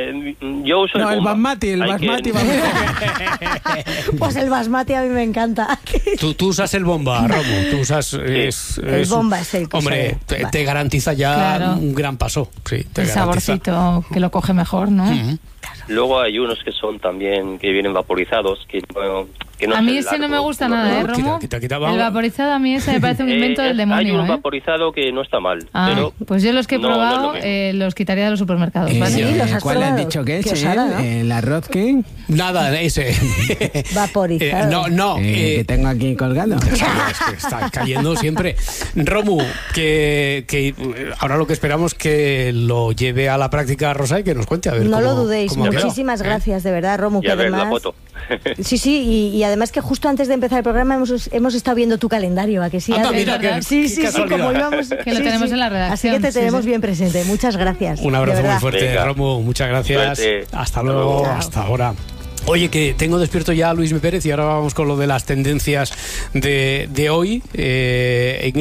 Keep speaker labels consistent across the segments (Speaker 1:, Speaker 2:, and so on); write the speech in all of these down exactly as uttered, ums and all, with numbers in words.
Speaker 1: eh, yo uso
Speaker 2: no,
Speaker 1: el bomba.
Speaker 2: el basmati, el
Speaker 1: Hay
Speaker 2: basmati.
Speaker 1: que...
Speaker 3: Pues el basmati a mí me encanta.
Speaker 4: Tú, tú usas el bomba, Romo. Tú usas... Es,
Speaker 3: El
Speaker 4: es,
Speaker 3: bomba es el que
Speaker 4: Hombre,
Speaker 3: se-
Speaker 4: te, te garantiza ya
Speaker 5: Claro.
Speaker 4: un gran paso. Sí, te
Speaker 5: El
Speaker 4: garantiza.
Speaker 5: saborcito que lo coge mejor, ¿no?
Speaker 4: Ujú.
Speaker 1: Luego hay unos que son también, que vienen vaporizados, que no, que no
Speaker 5: A
Speaker 1: es
Speaker 5: mí
Speaker 1: el
Speaker 5: ese no me
Speaker 1: largo,
Speaker 5: gusta
Speaker 1: no,
Speaker 5: nada, ¿eh,
Speaker 1: no.
Speaker 4: Quita,
Speaker 5: Romo?
Speaker 4: quita, quita,
Speaker 5: El
Speaker 4: vamos.
Speaker 5: vaporizado a mí ese me parece un invento
Speaker 1: Eh,
Speaker 5: del
Speaker 1: es-
Speaker 5: demonio,
Speaker 1: Hay un
Speaker 5: ¿eh?
Speaker 1: vaporizado que no está mal,
Speaker 5: Ah,
Speaker 1: pero...
Speaker 5: pues yo los que he
Speaker 1: no, no es
Speaker 5: probado
Speaker 1: lo mismo.
Speaker 5: eh, los quitaría de los supermercados,
Speaker 2: Eh,
Speaker 5: ¿vale?
Speaker 3: Sí, los has
Speaker 2: ¿Cuál has
Speaker 3: probado?
Speaker 2: dicho que es?
Speaker 3: Qué
Speaker 2: eh?
Speaker 3: osada, ¿no?
Speaker 2: ¿El arroz qué?
Speaker 4: Nada, ese.
Speaker 3: Vaporizado.
Speaker 4: Eh, no, no.
Speaker 2: Eh,
Speaker 4: eh,
Speaker 2: que tengo aquí colgado.
Speaker 4: Es que está cayendo siempre. Romu, que, que eh, ahora lo que esperamos que lo lleve a la práctica Rosa y que nos cuente a ver
Speaker 3: No
Speaker 4: cómo,
Speaker 3: lo dudéis.
Speaker 4: cómo ha quedado.
Speaker 3: Muchísimas
Speaker 4: ¿Eh?
Speaker 3: gracias, de verdad, Romu.
Speaker 1: Y
Speaker 3: Que
Speaker 1: a ver la
Speaker 3: además...
Speaker 1: foto.
Speaker 3: Sí, sí, y, y además que justo antes de empezar el programa hemos, hemos estado viendo tu calendario, ¿a que sí?
Speaker 4: Anda,
Speaker 3: Adri?
Speaker 4: mira, qué-
Speaker 3: sí,
Speaker 4: qué
Speaker 3: sí, sí,
Speaker 4: casualidad.
Speaker 3: como íbamos...
Speaker 5: Que lo
Speaker 3: sí,
Speaker 5: tenemos
Speaker 3: sí.
Speaker 5: en la redacción,
Speaker 3: Así que te
Speaker 5: sí,
Speaker 3: tenemos
Speaker 5: sí.
Speaker 3: bien presente. Muchas gracias.
Speaker 4: Un
Speaker 3: de
Speaker 4: abrazo muy
Speaker 3: verdad.
Speaker 4: fuerte,
Speaker 1: Venga.
Speaker 4: Romu. Muchas gracias.
Speaker 1: Suerte.
Speaker 4: Hasta
Speaker 1: Hasta
Speaker 4: luego.
Speaker 1: luego.
Speaker 4: Hasta ahora. Oye, que tengo despierto ya a Luis M. Pérez y ahora vamos con lo de las tendencias de, de hoy, eh, en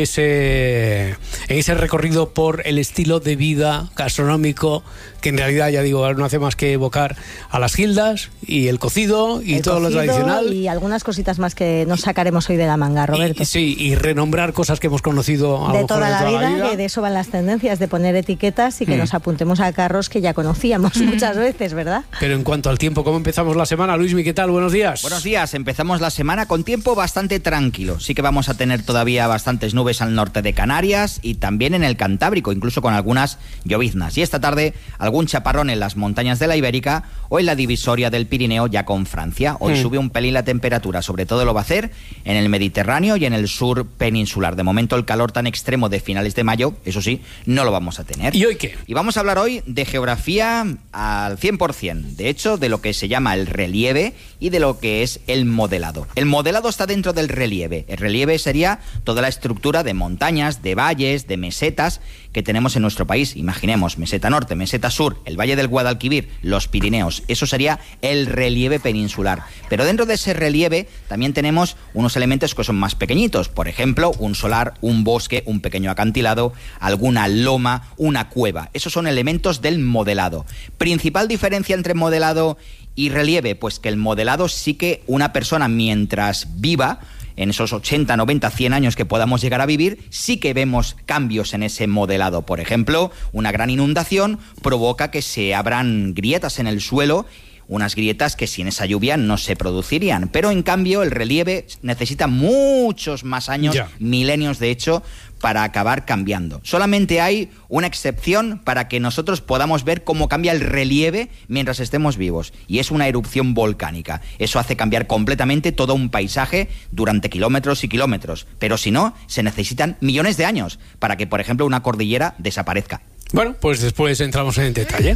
Speaker 4: ese en ese recorrido por el estilo de vida gastronómico que en realidad, ya digo, no hace más que evocar a las gildas y el cocido y
Speaker 3: El
Speaker 4: todo lo
Speaker 3: cocido
Speaker 4: tradicional.
Speaker 3: y algunas cositas más que nos sacaremos hoy de la manga, Roberto.
Speaker 4: Y, sí, y renombrar cosas que hemos conocido a lo
Speaker 3: de
Speaker 4: mejor
Speaker 3: toda,
Speaker 4: de
Speaker 3: la,
Speaker 4: toda
Speaker 3: vida,
Speaker 4: la vida.
Speaker 3: que de eso van las tendencias, de poner etiquetas y que
Speaker 4: Mm.
Speaker 3: nos apuntemos a carros que ya conocíamos muchas veces, ¿verdad?
Speaker 4: Pero en cuanto al tiempo, ¿cómo empezamos la semana? Luismi, ¿qué tal? Buenos días.
Speaker 6: Buenos días, empezamos la semana con tiempo bastante tranquilo. Sí que vamos a tener todavía bastantes nubes al norte de Canarias y también en el Cantábrico, incluso con algunas lloviznas. Y esta tarde algún chaparrón en las montañas de la Ibérica o en la divisoria del Pirineo ya con Francia. Hoy
Speaker 4: Mm.
Speaker 6: sube un pelín la temperatura, sobre todo lo va a hacer en el Mediterráneo y en el sur peninsular. De momento el calor tan extremo de finales de mayo, eso sí, no lo vamos a tener.
Speaker 4: ¿Y hoy qué?
Speaker 6: Y vamos a hablar hoy de geografía al cien por ciento. De hecho, de lo que se llama el relieve y de lo que es el modelado. El modelado está dentro del relieve. El relieve sería toda la estructura de montañas, de valles, de mesetas que tenemos en nuestro país. Imaginemos meseta norte, meseta sur, el valle del Guadalquivir, los Pirineos. Eso sería el relieve peninsular. Pero dentro de ese relieve también tenemos unos elementos que son más pequeñitos. Por ejemplo, un solar, un bosque, un pequeño acantilado, alguna loma, una cueva. Esos son elementos del modelado. Principal diferencia entre modelado y relieve, pues que el modelado sí que una persona mientras viva, en esos ochenta, noventa, cien años que podamos llegar a vivir, sí que vemos cambios en ese modelado. Por ejemplo, una gran inundación provoca que se abran grietas en el suelo, unas grietas que sin esa lluvia no se producirían. Pero en cambio el relieve necesita muchos más años,
Speaker 4: Ya.
Speaker 6: milenios de hecho, para acabar cambiando. Solamente hay una excepción para que nosotros podamos ver cómo cambia el relieve mientras estemos vivos, y es una erupción volcánica. Eso hace cambiar completamente todo un paisaje durante kilómetros y kilómetros, pero si no, se necesitan millones de años para que, por ejemplo, una cordillera desaparezca.
Speaker 4: Bueno, pues después entramos en detalle.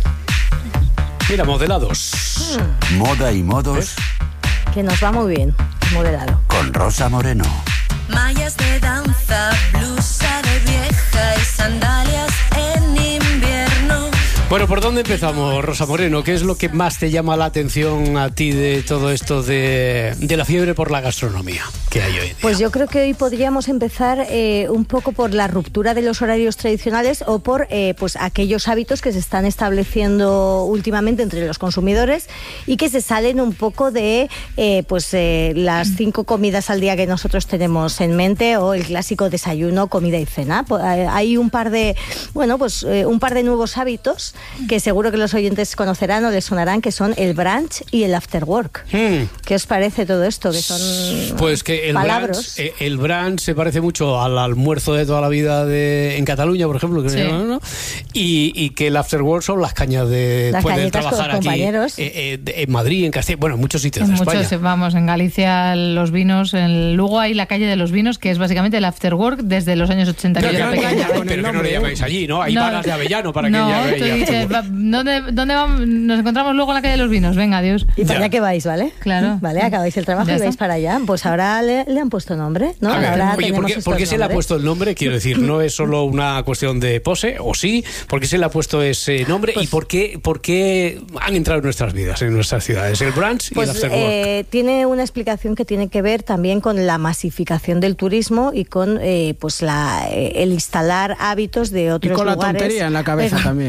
Speaker 4: Mira, modelados.
Speaker 7: Moda y modos
Speaker 3: Que nos va muy bien, modelado.
Speaker 7: con Rosa Moreno.
Speaker 8: Mallas de danza, blusa de vieja y sandalias en invierno.
Speaker 4: Bueno, ¿por dónde empezamos, Rosa Moreno? ¿Qué es lo que más te llama la atención a ti de todo esto de, de la fiebre por la gastronomía que hay hoy en día?
Speaker 3: Pues yo creo que hoy podríamos empezar eh, un poco por la ruptura de los horarios tradicionales o por eh, pues aquellos hábitos que se están estableciendo últimamente entre los consumidores y que se salen un poco de eh, pues eh, las cinco comidas al día que nosotros tenemos en mente o el clásico desayuno, comida y cena. Pues, eh, hay un par de bueno pues eh, un par de nuevos hábitos que seguro que los oyentes conocerán o les sonarán, que son el brunch y el after work.
Speaker 4: Hmm.
Speaker 3: ¿Qué os parece todo esto? Que son
Speaker 4: Pues que el
Speaker 3: palabras.
Speaker 4: brunch, eh, el brunch se parece mucho al almuerzo de toda la vida de, en Cataluña, por ejemplo, que
Speaker 5: Sí.
Speaker 4: se llama, ¿no? y, y que el after work son las cañas de
Speaker 3: Las
Speaker 4: después de
Speaker 3: cañitas con
Speaker 4: trabajar
Speaker 3: los
Speaker 4: aquí
Speaker 3: compañeros.
Speaker 4: eh, eh, de- en Madrid, en Castilla, bueno, en muchos sitios
Speaker 5: En
Speaker 4: de
Speaker 5: muchos,
Speaker 4: España.
Speaker 5: vamos, en Galicia los vinos, en Lugo hay la calle de los vinos, que es básicamente el after work desde los años ochenta que
Speaker 4: Pero,
Speaker 5: yo
Speaker 4: que
Speaker 5: era
Speaker 4: no,
Speaker 5: pequeña.
Speaker 4: pero
Speaker 2: con el
Speaker 4: que no
Speaker 2: nombre,
Speaker 4: le
Speaker 2: ¿eh?
Speaker 4: llamáis allí, ¿no? Hay
Speaker 5: No.
Speaker 4: varas de avellano para
Speaker 5: No,
Speaker 4: que ya
Speaker 5: tú
Speaker 4: vea.
Speaker 5: dices, va- ¿dónde, dónde vamos? Nos encontramos luego en la calle de los vinos, venga, adiós.
Speaker 3: Y para
Speaker 4: Ya.
Speaker 3: allá que vais, ¿vale?
Speaker 5: Claro.
Speaker 3: Vale, acabáis el trabajo
Speaker 5: Ya
Speaker 3: y vais
Speaker 5: está.
Speaker 3: para allá. Pues ahora le, le han puesto nombre, ¿no?
Speaker 4: A ver,
Speaker 3: Ahora
Speaker 4: oye, ¿por
Speaker 3: tenemos
Speaker 4: qué,
Speaker 3: estos
Speaker 4: por qué se le ha
Speaker 3: nombres.
Speaker 4: puesto el nombre? Quiero decir, no es solo una cuestión de pose, o sí, ¿por qué se le ha puesto ese nombre?
Speaker 3: Pues-
Speaker 4: ¿Y por qué, por qué han entrado en nuestras vidas, en nuestras ciudades? El brunch y el
Speaker 3: Pues
Speaker 4: after work.
Speaker 3: eh, tiene una explicación que tiene que ver también con la masificación del turismo y con eh, pues la, eh, el instalar hábitos de
Speaker 2: Y
Speaker 3: otros
Speaker 2: con la
Speaker 3: lugares.
Speaker 2: tontería en la cabeza
Speaker 3: Pero-
Speaker 2: también.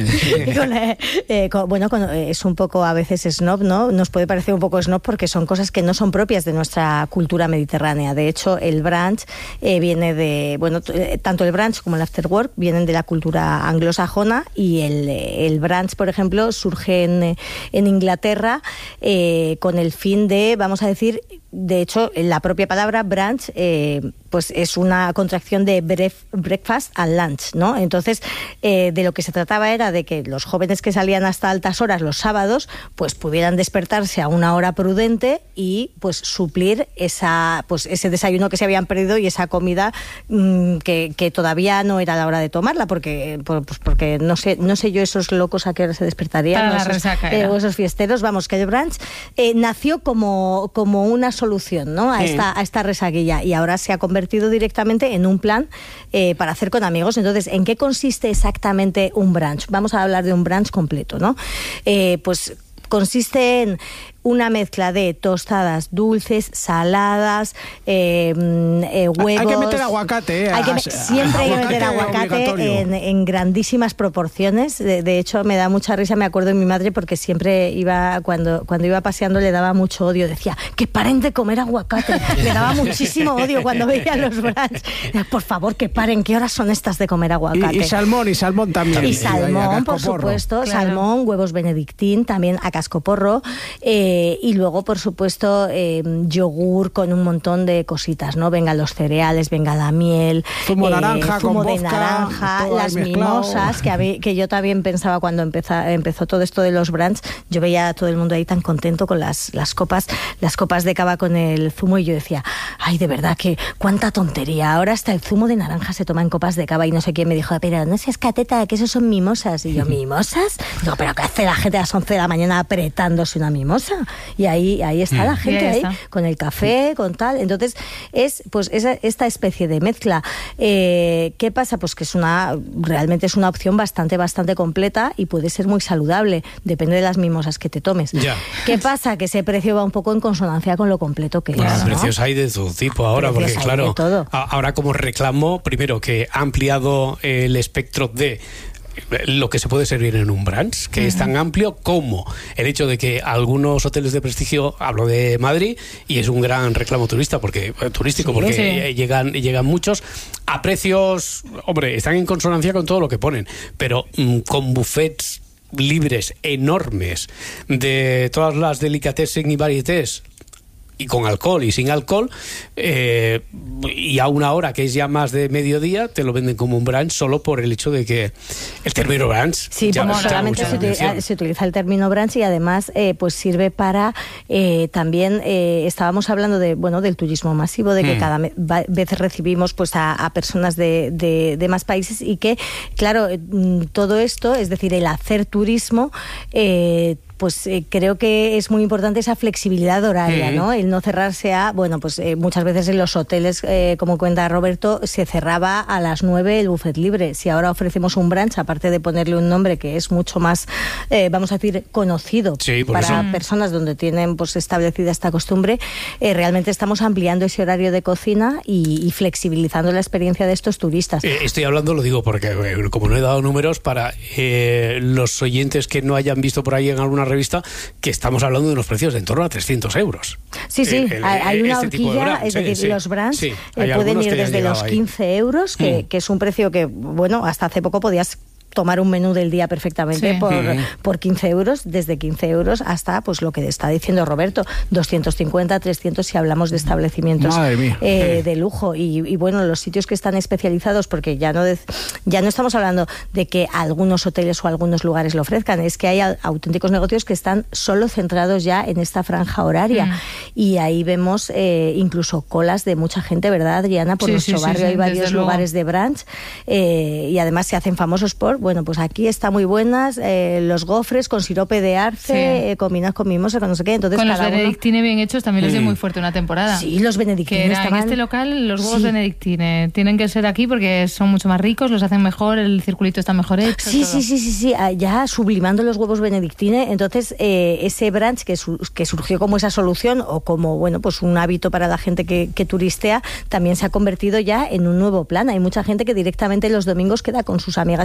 Speaker 3: con, eh, eh, con, bueno, con, eh, es un poco a veces snob, ¿no? Nos puede parecer un poco snob porque son cosas que no son propias de nuestra cultura mediterránea. De hecho, el brunch eh, viene de, bueno, t- tanto el brunch como el after work vienen de la cultura anglosajona, y el, el brunch, por ejemplo, surge en, en Inglaterra eh, con el fin de, vamos a decir, de hecho, la propia palabra brunch eh, pues es una contracción de bref, breakfast and lunch, ¿no? Entonces, eh, de lo que se trataba era de que los jóvenes que salían hasta altas horas los sábados, pues pudieran despertarse a una hora prudente y pues suplir esa, pues ese desayuno que se habían perdido y esa comida mmm, que, que todavía no era la hora de tomarla, porque pues porque no sé, no sé yo esos locos a qué hora se despertarían,
Speaker 5: Para
Speaker 3: ¿no?
Speaker 5: la
Speaker 3: esos,
Speaker 5: resaca
Speaker 3: eh,
Speaker 5: era.
Speaker 3: o esos fiesteros. Vamos, que el brunch eh, nació como, como una solución, ¿no? A
Speaker 4: Sí.
Speaker 3: esta, a esta resaquilla, y ahora se ha convertido directamente en un plan eh, para hacer con amigos. Entonces, ¿en qué consiste exactamente un brunch? Vamos a hablar de un brunch completo, ¿no? Eh, pues consiste en una mezcla de tostadas dulces, saladas, eh, eh, huevos.
Speaker 2: Hay que meter aguacate, ¿eh?
Speaker 3: Hay que me- siempre hay que meter
Speaker 2: Aguacate
Speaker 3: aguacate
Speaker 2: obligatorio.
Speaker 3: en, en grandísimas proporciones. De, de hecho, me da mucha risa, me acuerdo de mi madre, porque siempre iba, cuando, cuando iba paseando le daba mucho odio. Decía, que paren de comer aguacate. Le daba muchísimo odio cuando veía los brunch. Por favor, que paren, ¿qué horas son estas de comer aguacate?
Speaker 2: Y, y salmón, y salmón también.
Speaker 3: Y
Speaker 2: ahí,
Speaker 3: salmón,
Speaker 2: a
Speaker 3: por
Speaker 2: cascoporro.
Speaker 3: supuesto,
Speaker 5: Claro.
Speaker 3: salmón, huevos benedictín, también a cascoporro, eh, y luego, por supuesto, eh, yogur con un montón de cositas, ¿no? Venga los cereales, venga la miel,
Speaker 2: Zumo naranja
Speaker 3: zumo
Speaker 2: con
Speaker 3: de
Speaker 2: vodka,
Speaker 3: naranja,
Speaker 2: todo ahí
Speaker 3: las
Speaker 2: mezclado.
Speaker 3: mimosas, que, a mí- que yo también pensaba cuando empeza- empezó todo esto de los brunch, yo veía a todo el mundo ahí tan contento con las, las copas, las copas de cava con el zumo, y yo decía, ay, de verdad, que cuánta tontería, ahora hasta el zumo de naranja se toma en copas de cava, y no sé quién me dijo, pero no seas cateta, que esos son mimosas. Y yo, ¿mimosas? Digo, pero ¿qué hace la gente a las once de la mañana apretándose una mimosa? Y ahí, ahí está la gente,
Speaker 5: Y ahí
Speaker 3: ahí,
Speaker 5: está.
Speaker 3: con el café, con tal. Entonces, es pues esa, esta especie de mezcla. Eh, ¿Qué pasa? Pues que es una, realmente es una opción bastante, bastante completa, y puede ser muy saludable, depende de las mimosas que te tomes.
Speaker 4: Ya.
Speaker 3: ¿Qué pasa? Que ese precio va un poco en consonancia con lo completo que
Speaker 4: Bueno,
Speaker 3: es, ¿no?
Speaker 4: precios hay de todo tipo ahora,
Speaker 3: Precios
Speaker 4: porque
Speaker 3: hay
Speaker 4: claro,
Speaker 3: de todo.
Speaker 4: a- ahora como reclamo, primero que ha ampliado el espectro de lo que se puede servir en un brunch, que es tan amplio como el hecho de que algunos hoteles de prestigio, hablo de Madrid, y es un gran reclamo turista porque eh, turístico,
Speaker 3: Sí,
Speaker 4: porque
Speaker 5: sí.
Speaker 4: eh, llegan llegan muchos a precios, hombre, están en consonancia con todo lo que ponen, pero mm, con buffets libres enormes de todas las delicatessen y varietés, y con alcohol y sin alcohol, eh, y a una hora que es ya más de mediodía, te lo venden como un brunch solo por el hecho de que el término brunch
Speaker 3: Sí,
Speaker 4: ya
Speaker 3: como
Speaker 4: llama
Speaker 3: solamente
Speaker 4: mucho
Speaker 3: se,
Speaker 4: la
Speaker 3: uti-
Speaker 4: atención.
Speaker 3: se utiliza el término brunch, y además eh, pues sirve para eh, también eh, estábamos hablando de bueno del turismo masivo, de que
Speaker 4: Mm.
Speaker 3: cada me- va- vez recibimos pues a, a personas de, de- de más países, y que claro, eh, mm, todo esto, es decir, el hacer turismo, eh, pues eh, creo que es muy importante esa flexibilidad horaria,
Speaker 4: Mm.
Speaker 3: ¿no? El no cerrarse a, bueno, pues eh, muchas veces en los hoteles, eh, como cuenta Roberto, se cerraba a las nueve el buffet libre. Si ahora ofrecemos un brunch, aparte de ponerle un nombre que es mucho más, eh, vamos a decir, conocido
Speaker 4: Sí, por
Speaker 3: para
Speaker 4: eso.
Speaker 3: personas donde tienen pues establecida esta costumbre, eh, realmente estamos ampliando ese horario de cocina y, y flexibilizando la experiencia de estos turistas.
Speaker 4: Eh, Estoy hablando, lo digo porque eh, como no he dado números para eh, los oyentes que no hayan visto por ahí en alguna revista, que estamos hablando de unos precios de en torno a trescientos euros.
Speaker 3: Sí, sí,
Speaker 4: El- el-
Speaker 3: hay hay una
Speaker 4: este tipo de
Speaker 3: horquilla,
Speaker 4: brunch,
Speaker 3: es
Speaker 4: sí,
Speaker 3: decir,
Speaker 4: sí.
Speaker 3: los brunch
Speaker 4: Sí,
Speaker 3: eh,
Speaker 4: hay
Speaker 3: pueden
Speaker 4: algunos
Speaker 3: ir
Speaker 4: que ya han
Speaker 3: desde
Speaker 4: llegado
Speaker 3: los
Speaker 4: ahí.
Speaker 3: quince euros, que,
Speaker 4: Mm.
Speaker 3: que es un precio que, bueno, hasta hace poco podías tomar un menú del día perfectamente
Speaker 5: Sí.
Speaker 3: por,
Speaker 4: Mm.
Speaker 3: por quince euros, desde quince euros hasta pues lo que está diciendo Roberto, doscientos cincuenta, trescientos si hablamos de establecimientos
Speaker 2: Madre mía.
Speaker 3: eh, de lujo. Y, y bueno, los sitios que están especializados, porque ya no, de- ya no estamos hablando de que algunos hoteles o algunos lugares lo ofrezcan, es que hay a- auténticos negocios que están solo centrados ya en esta franja horaria.
Speaker 5: Mm.
Speaker 3: Y ahí vemos eh, incluso colas de mucha gente, ¿verdad, Adriana? Por
Speaker 5: Sí,
Speaker 3: nuestro
Speaker 5: sí, sí,
Speaker 3: barrio
Speaker 5: sí,
Speaker 3: hay varios
Speaker 5: desde luego.
Speaker 3: lugares de brunch, eh, y además se hacen famosos por, bueno, pues aquí está muy buenas, eh, los gofres con sirope de arce,
Speaker 5: Sí.
Speaker 3: eh, combinados con mimosa, con no sé qué. Entonces,
Speaker 5: Con los
Speaker 3: cada uno-
Speaker 5: benedictine bien hechos también les dio
Speaker 4: Mm.
Speaker 5: muy fuerte una temporada.
Speaker 3: Sí, los
Speaker 5: Que
Speaker 3: benedictines
Speaker 5: era en
Speaker 3: estaban-
Speaker 5: este local los huevos
Speaker 3: Sí.
Speaker 5: benedictine tienen que ser aquí porque son mucho más ricos, los hacen mejor, el circulito está mejor hecho.
Speaker 3: Sí,
Speaker 5: todo.
Speaker 3: sí, sí, sí, sí, ah, ya sublimando los huevos benedictine. Entonces, eh, ese brunch que, su- que surgió como esa solución o como, bueno, pues un hábito para la gente que, que turistea, también se ha convertido ya en un nuevo plan. Hay mucha gente que directamente los domingos queda con sus amigas y
Speaker 4: Sí.
Speaker 3: con sus amigos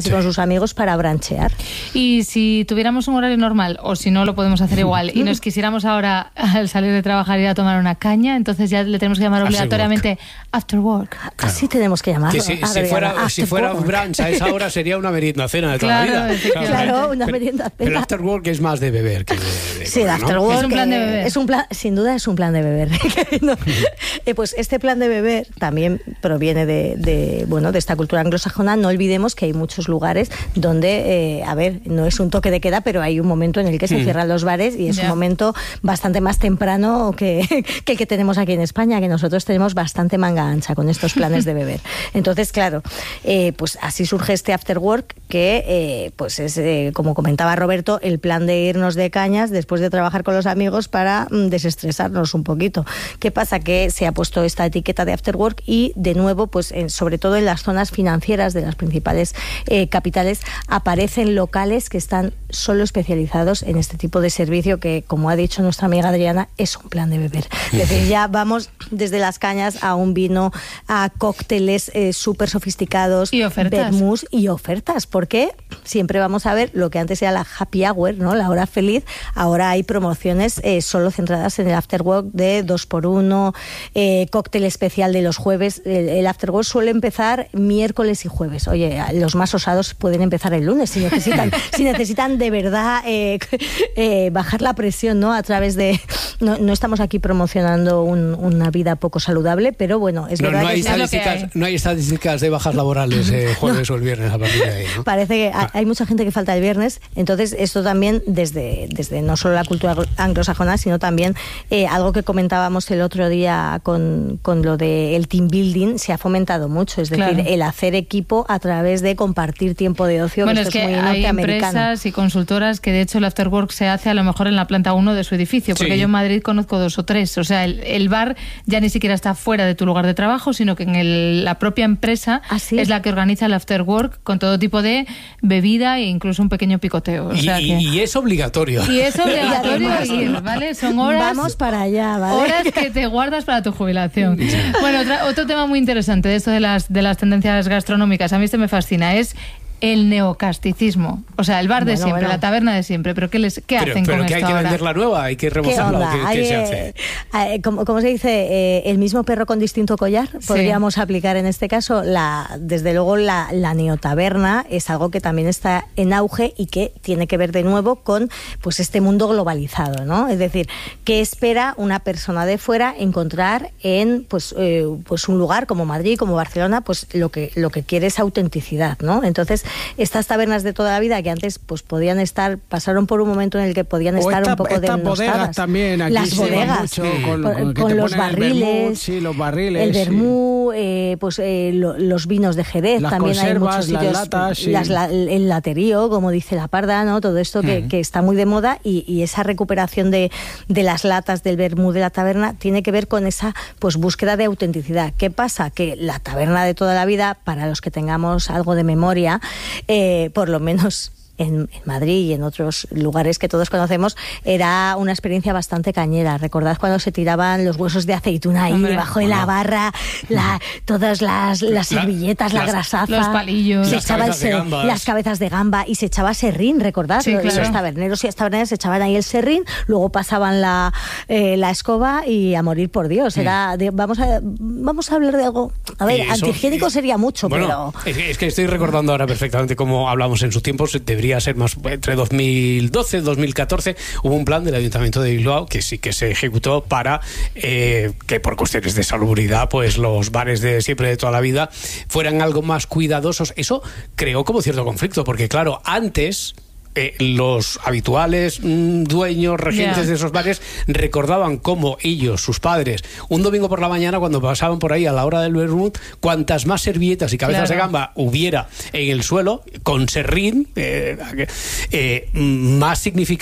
Speaker 3: amigos para branchear.
Speaker 5: Y si tuviéramos un horario normal, o si no lo podemos hacer igual, y nos quisiéramos ahora, al salir de trabajar, ir a tomar una caña, entonces ya le tenemos que llamar obligatoriamente after work.
Speaker 3: Claro. Así tenemos que llamarlo.
Speaker 4: Que si, si fuera, si fuera un brunch a esa hora sería una merienda cena de toda
Speaker 5: claro,
Speaker 4: la vida.
Speaker 3: Claro, claro, una merienda cena.
Speaker 4: Pero el after work es más de beber que de, de
Speaker 3: sí, el after
Speaker 4: ¿no?
Speaker 3: work
Speaker 5: es un plan de beber.
Speaker 3: Es un plan, sin duda es un plan de beber. no. eh, pues este plan de beber también proviene de, de, bueno, de esta cultura anglosajona. No olvidemos que hay muchos lugares donde, eh, a ver, no es un toque de queda, pero hay un momento en el que se
Speaker 4: Mm.
Speaker 3: cierran los bares y es
Speaker 5: Ya.
Speaker 3: un momento bastante más temprano que, que el que tenemos aquí en España, que nosotros tenemos bastante manga ancha con estos planes de beber. Entonces, claro, eh, pues así surge este after work que, eh, pues es, eh, como comentaba Roberto, el plan de irnos de cañas después de trabajar con los amigos para mm, desestresarnos un poquito. ¿Qué pasa? Que se ha puesto esta etiqueta de after work y, de nuevo, pues en, sobre todo en las zonas financieras de las principales eh, capitales, aparecen locales que están solo especializados en este tipo de servicio que, como ha dicho nuestra amiga Adriana, es un plan de beber. Es decir, ya vamos desde las cañas a un vino, a cócteles eh, súper sofisticados,
Speaker 5: y ofertas,
Speaker 3: vermús y ofertas, porque siempre vamos a ver lo que antes era la happy hour, ¿no? La hora feliz. Ahora hay promociones eh, solo centradas en el after work de dos por uno, eh, cóctel especial de los jueves. El, el after work suele empezar miércoles y jueves. Oye, los más osados pueden empezar el lunes si necesitan, si necesitan de verdad eh, eh, bajar la presión, ¿no? A través de... No, no estamos aquí promocionando un, una vida poco saludable, pero bueno, es
Speaker 4: no,
Speaker 3: verdad
Speaker 4: no hay
Speaker 3: que...
Speaker 4: estadísticas,
Speaker 5: hay.
Speaker 4: no hay estadísticas de bajas laborales eh, jueves no. o el viernes a partir de ahí, ¿no?
Speaker 3: Parece que
Speaker 4: ah.
Speaker 3: hay mucha gente que falta el viernes, entonces esto también desde, desde no solo la cultura anglosajona, sino también eh, algo que comentábamos el otro día con, con lo del team building, se ha fomentado mucho, es decir,
Speaker 5: claro.
Speaker 3: el hacer equipo a través de compartir tiempo de ocio.
Speaker 5: Bueno,
Speaker 3: que
Speaker 5: es que
Speaker 3: es muy
Speaker 5: hay
Speaker 3: norteamericano.
Speaker 5: empresas y consultoras que de hecho el after work se hace a lo mejor en la planta uno de su edificio, porque
Speaker 4: sí.
Speaker 5: yo en Madrid conozco dos o tres, o sea, el, el bar ya ni siquiera está fuera de tu lugar de trabajo, sino que en el, la propia empresa
Speaker 3: ¿Ah, sí?
Speaker 5: es la que organiza el after work con todo tipo de bebida e incluso un pequeño picoteo. O
Speaker 4: y,
Speaker 5: sea
Speaker 4: y,
Speaker 5: que...
Speaker 4: y es obligatorio.
Speaker 5: Y es obligatorio ir, ¿vale? Son horas...
Speaker 3: Vamos para allá, ¿vale?
Speaker 5: Horas que te guardas para tu jubilación. Bueno, otra, otro tema muy interesante de esto de las, de las tendencias gastronómicas, a mí este me fascina, es el neocasticismo. O sea, el bar de
Speaker 3: Bueno,
Speaker 5: siempre,
Speaker 3: bueno.
Speaker 5: la taberna de siempre. ¿Pero qué, les, qué
Speaker 4: pero,
Speaker 5: hacen
Speaker 4: pero
Speaker 5: con
Speaker 4: que
Speaker 5: esto
Speaker 4: hay que
Speaker 5: ahora?
Speaker 4: vender la nueva, hay que
Speaker 3: ¿Qué
Speaker 4: remozarla.
Speaker 3: onda?
Speaker 4: ¿Qué,
Speaker 3: Hay,
Speaker 4: qué se
Speaker 3: eh,
Speaker 4: hace?
Speaker 3: eh, como, como se dice, eh, el mismo perro con distinto collar,
Speaker 5: Sí.
Speaker 3: podríamos aplicar en este caso. La, desde luego la, la neotaberna es algo que también está en auge y que tiene que ver de nuevo con pues este mundo globalizado, ¿no? Es decir, ¿qué espera una persona de fuera encontrar en pues, eh, pues un lugar como Madrid, como Barcelona? Pues lo que, lo que quiere es autenticidad, ¿no? Entonces, estas tabernas de toda la vida que antes pues podían estar, pasaron por un momento en el que podían
Speaker 2: O
Speaker 3: estar
Speaker 2: esta-
Speaker 3: un poco
Speaker 2: estas
Speaker 3: denostadas.
Speaker 2: bodegas también, aquí
Speaker 3: las
Speaker 2: se van
Speaker 3: bodegas,
Speaker 2: mucho
Speaker 3: sí.
Speaker 2: con-
Speaker 3: con,
Speaker 2: con que
Speaker 3: con
Speaker 2: te
Speaker 3: los
Speaker 2: ponen el
Speaker 3: barriles,
Speaker 2: vermut, sí, los barriles,
Speaker 3: el
Speaker 2: sí.
Speaker 3: vermú, eh, pues eh, lo- los vinos de Jerez,
Speaker 2: Las
Speaker 3: también hay
Speaker 2: conservas,
Speaker 3: muchos
Speaker 2: las
Speaker 3: sitios,
Speaker 2: latas, sí.
Speaker 3: las la- el laterío, como dice la Parda, ¿no? Todo esto que,
Speaker 4: Ujú.
Speaker 3: que está muy de moda y, y esa recuperación de, de las latas del vermú de la taberna tiene que ver con esa pues búsqueda de autenticidad. ¿Qué pasa? Que la taberna de toda la vida, para los que tengamos algo de memoria, eh, por lo menos en, en Madrid y en otros lugares que todos conocemos, era una experiencia bastante cañera. Recordad cuando se tiraban los huesos de aceituna ahí
Speaker 5: Hombre.
Speaker 3: debajo de la barra, la, todas las, las
Speaker 4: La-
Speaker 3: servilletas, la
Speaker 4: las-
Speaker 3: grasaza,
Speaker 5: los palillos.
Speaker 3: se
Speaker 4: Las
Speaker 3: echaba el
Speaker 4: cabezas de
Speaker 3: ser-
Speaker 4: gambas.
Speaker 3: las cabezas de gamba y se echaba serrín, recordad.
Speaker 5: Sí,
Speaker 3: los,
Speaker 5: claro.
Speaker 3: los taberneros y las taberneras se echaban ahí el serrín, luego pasaban la, eh, la escoba y a morir por Dios. Era de- vamos a vamos a hablar de algo. A ver,
Speaker 4: Y eso-
Speaker 3: antihigiénico sería mucho,
Speaker 4: Bueno,
Speaker 3: pero
Speaker 4: es, es que estoy recordando ahora perfectamente cómo hablamos en su tiempo. Debería ser más entre dos mil doce, dos mil catorce. Hubo un plan del Ayuntamiento de Bilbao que sí que se ejecutó para eh, que por cuestiones de salubridad, pues los bares de siempre de toda la vida fueran algo más cuidadosos. Eso creó como cierto conflicto, porque claro, antes eh, los habituales mm, dueños, regentes
Speaker 5: Ya.
Speaker 4: de esos bares recordaban cómo ellos, sus padres, un domingo por la mañana cuando pasaban por ahí a la hora del vermut, cuantas más servilletas y cabezas
Speaker 5: Claro.
Speaker 4: de gamba hubiera en el suelo con serrín, eh, eh, más significaba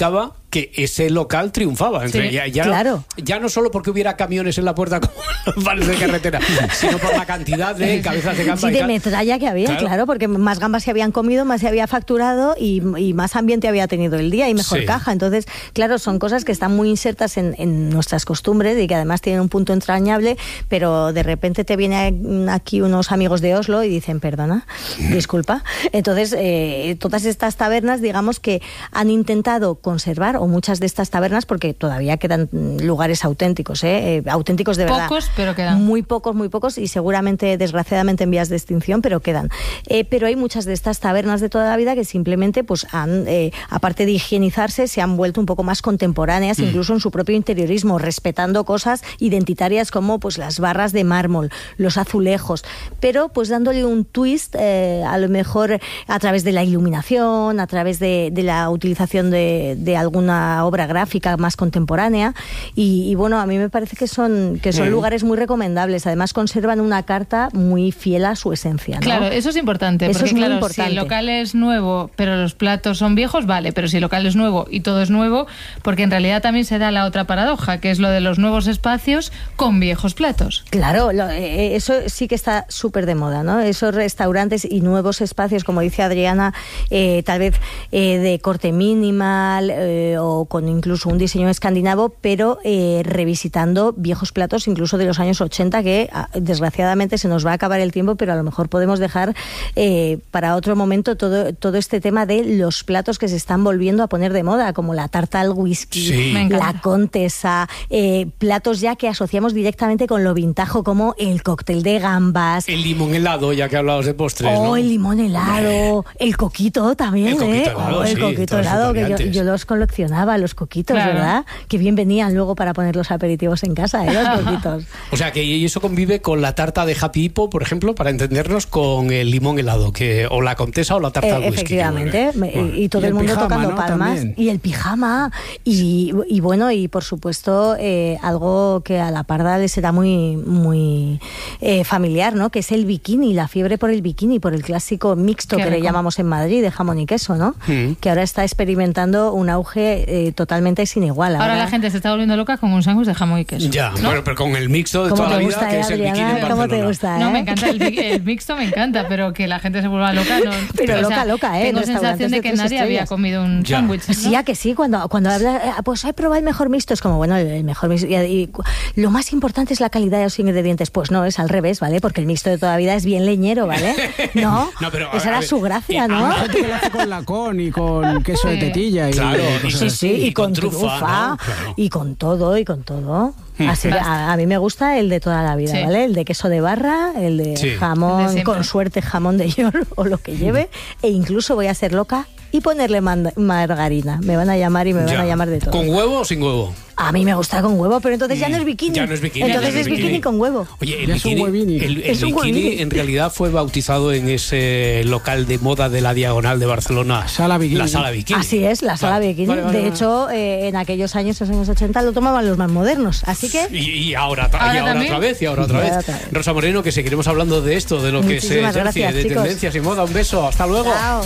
Speaker 4: que ese local triunfaba. Entre,
Speaker 3: sí,
Speaker 4: ya, ya,
Speaker 3: claro.
Speaker 4: ya no solo porque hubiera camiones en la puerta como los bares de carretera, sino por la cantidad de cabezas de gamba.
Speaker 3: Sí, de metralla que había, claro. claro, porque más gambas se habían comido, más se había facturado y, y más ambiente había tenido el día y mejor sí. caja. Entonces, claro, son cosas que están muy insertas en, en nuestras costumbres y que además tienen un punto entrañable, pero de repente te vienen aquí unos amigos de Oslo y dicen, perdona, disculpa. Entonces, eh, todas estas tabernas, digamos que han intentado conservar, o muchas de estas tabernas, porque todavía quedan lugares auténticos, ¿eh? Eh, auténticos de verdad.
Speaker 5: Pocos, pero quedan.
Speaker 3: Muy pocos, muy pocos, y seguramente, desgraciadamente, en vías de extinción, pero quedan. Eh, pero hay muchas de estas tabernas de toda la vida que simplemente, pues, han, eh, aparte de higienizarse, se han vuelto un poco más contemporáneas, mm. incluso en su propio interiorismo, respetando cosas identitarias como, pues, las barras de mármol, los azulejos, pero, pues, dándole un twist, eh, a lo mejor a través de la iluminación, a través de, de la utilización de, de alguna obra gráfica más contemporánea y, y bueno, a mí me parece que son que son mm. lugares muy recomendables. Además conservan una carta muy fiel a su esencia, ¿no?
Speaker 5: Claro, eso es importante,
Speaker 3: eso
Speaker 5: porque
Speaker 3: es muy
Speaker 5: claro,
Speaker 3: importante.
Speaker 5: si el local es nuevo pero los platos son viejos, vale, pero si el local es nuevo y todo es nuevo, porque en realidad también se da la otra paradoja, que es lo de los nuevos espacios con viejos platos.
Speaker 3: Claro, lo, eh, eso sí que está súper de moda, ¿no? Esos restaurantes y nuevos espacios, como dice Adriana, eh, tal vez eh, de corte minimal, eh, o con incluso un diseño escandinavo, pero eh, revisitando viejos platos incluso de los años ochenta, que desgraciadamente se nos va a acabar el tiempo, pero a lo mejor podemos dejar eh, para otro momento todo, todo este tema de los platos que se están volviendo a poner de moda, como la tarta al whisky,
Speaker 4: sí.
Speaker 3: la contesa, eh, platos ya que asociamos directamente con lo vintajo, como el cóctel de gambas,
Speaker 4: el limón helado, ya que hablabas de postres,
Speaker 3: oh,
Speaker 4: ¿no?
Speaker 3: el limón helado, el coquito también,
Speaker 4: el coquito
Speaker 3: ¿eh?
Speaker 4: helado,
Speaker 3: oh, el
Speaker 4: sí,
Speaker 3: coquito helado, que yo, yo los coleccionaba, los coquitos, claro. ¿verdad? Que bien venían luego para poner los aperitivos en casa, ¿eh? Los coquitos.
Speaker 4: O sea, que eso convive con la tarta de Happy Hippo, por ejemplo, para entendernos, con el limón helado, que o la contesa o la tarta
Speaker 3: eh,
Speaker 4: al whisky.
Speaker 3: Efectivamente, bueno. y, y todo y el, el mundo pijama, tocando, ¿no? palmas. También. Y el pijama, y, y bueno, y por supuesto, eh, algo que a la parda le será muy, muy eh, familiar, ¿no? Que es el bikini, la fiebre por el bikini, por el clásico mixto Qué que rico. le llamamos en Madrid, de jamón y queso, ¿no? Mm. Que ahora está experimentando un auge eh, totalmente sin igual.
Speaker 5: Ahora, ahora la gente se está volviendo loca con un sándwich de jamón y queso.
Speaker 4: Ya,
Speaker 5: ¿no?
Speaker 4: bueno, pero con el mixto de toda la vida,
Speaker 3: gusta,
Speaker 4: que
Speaker 3: eh,
Speaker 4: es el
Speaker 3: Adriana,
Speaker 4: bikini en
Speaker 3: ¿cómo
Speaker 4: Barcelona.
Speaker 3: te gusta, eh?
Speaker 5: No, me encanta, el, el mixto me encanta, pero que la gente se vuelva loca, no.
Speaker 3: Pero, pero
Speaker 5: loca,
Speaker 3: o sea, loca, ¿eh?
Speaker 5: Tengo sensación de que nadie estrellas. había comido un sándwich, ¿no?
Speaker 3: Sí, a que sí, cuando, cuando habla, pues he probado el mejor mixto, es como, bueno, el, el mejor mixto, y, y lo más importante es la calidad de los ingredientes. Pues no, es al revés, ¿vale? Porque el mixto de toda la vida es bien leñero, ¿vale? No,
Speaker 4: no pero,
Speaker 3: esa era
Speaker 4: ver,
Speaker 3: su gracia,
Speaker 2: y,
Speaker 3: ¿no?
Speaker 2: Hay gente que lo hace con lacón y con queso sí. de tetilla. Y,
Speaker 4: claro,
Speaker 2: y,
Speaker 3: sí, sí, y, y con, con trufa, trufa ¿no? claro. y con todo, y con todo. Así, a, a mí me gusta el de toda la vida, sí. ¿vale? El de queso de barra, el de sí. jamón, de con suerte jamón de york o lo que lleve, e incluso voy a ser loca y ponerle margarina. Me van a llamar y me ya. van a llamar de todo.
Speaker 4: ¿Con huevo o sin huevo?
Speaker 3: A mí me gusta con huevo, pero entonces ya no es bikini.
Speaker 4: Ya no es bikini.
Speaker 3: Entonces
Speaker 4: no
Speaker 3: es bikini. bikini con huevo.
Speaker 4: Oye, el bikini, es un, el, el es un bikini en realidad fue bautizado en ese local de moda de la Diagonal de Barcelona.
Speaker 2: Sala Bikini.
Speaker 4: La Sala Bikini.
Speaker 3: Así es, la Sala vale. Bikini. Vale, vale, de vale. hecho, eh, en aquellos años, en los años ochenta, lo tomaban los más modernos. Así que...
Speaker 4: Y, y ahora, ¿Ahora, y ahora otra vez, y ahora otra vez. Ahora otra vez. Rosa Moreno, que seguiremos hablando de esto, de lo Muchísimas que se ejerce, de chicos. tendencias y moda. Un beso, hasta luego.
Speaker 3: Chao.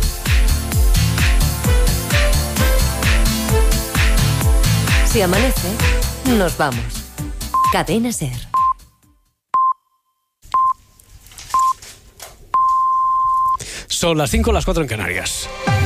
Speaker 9: Si amanece, nos vamos. Cadena SER.
Speaker 4: Son las cinco, las cuatro en Canarias.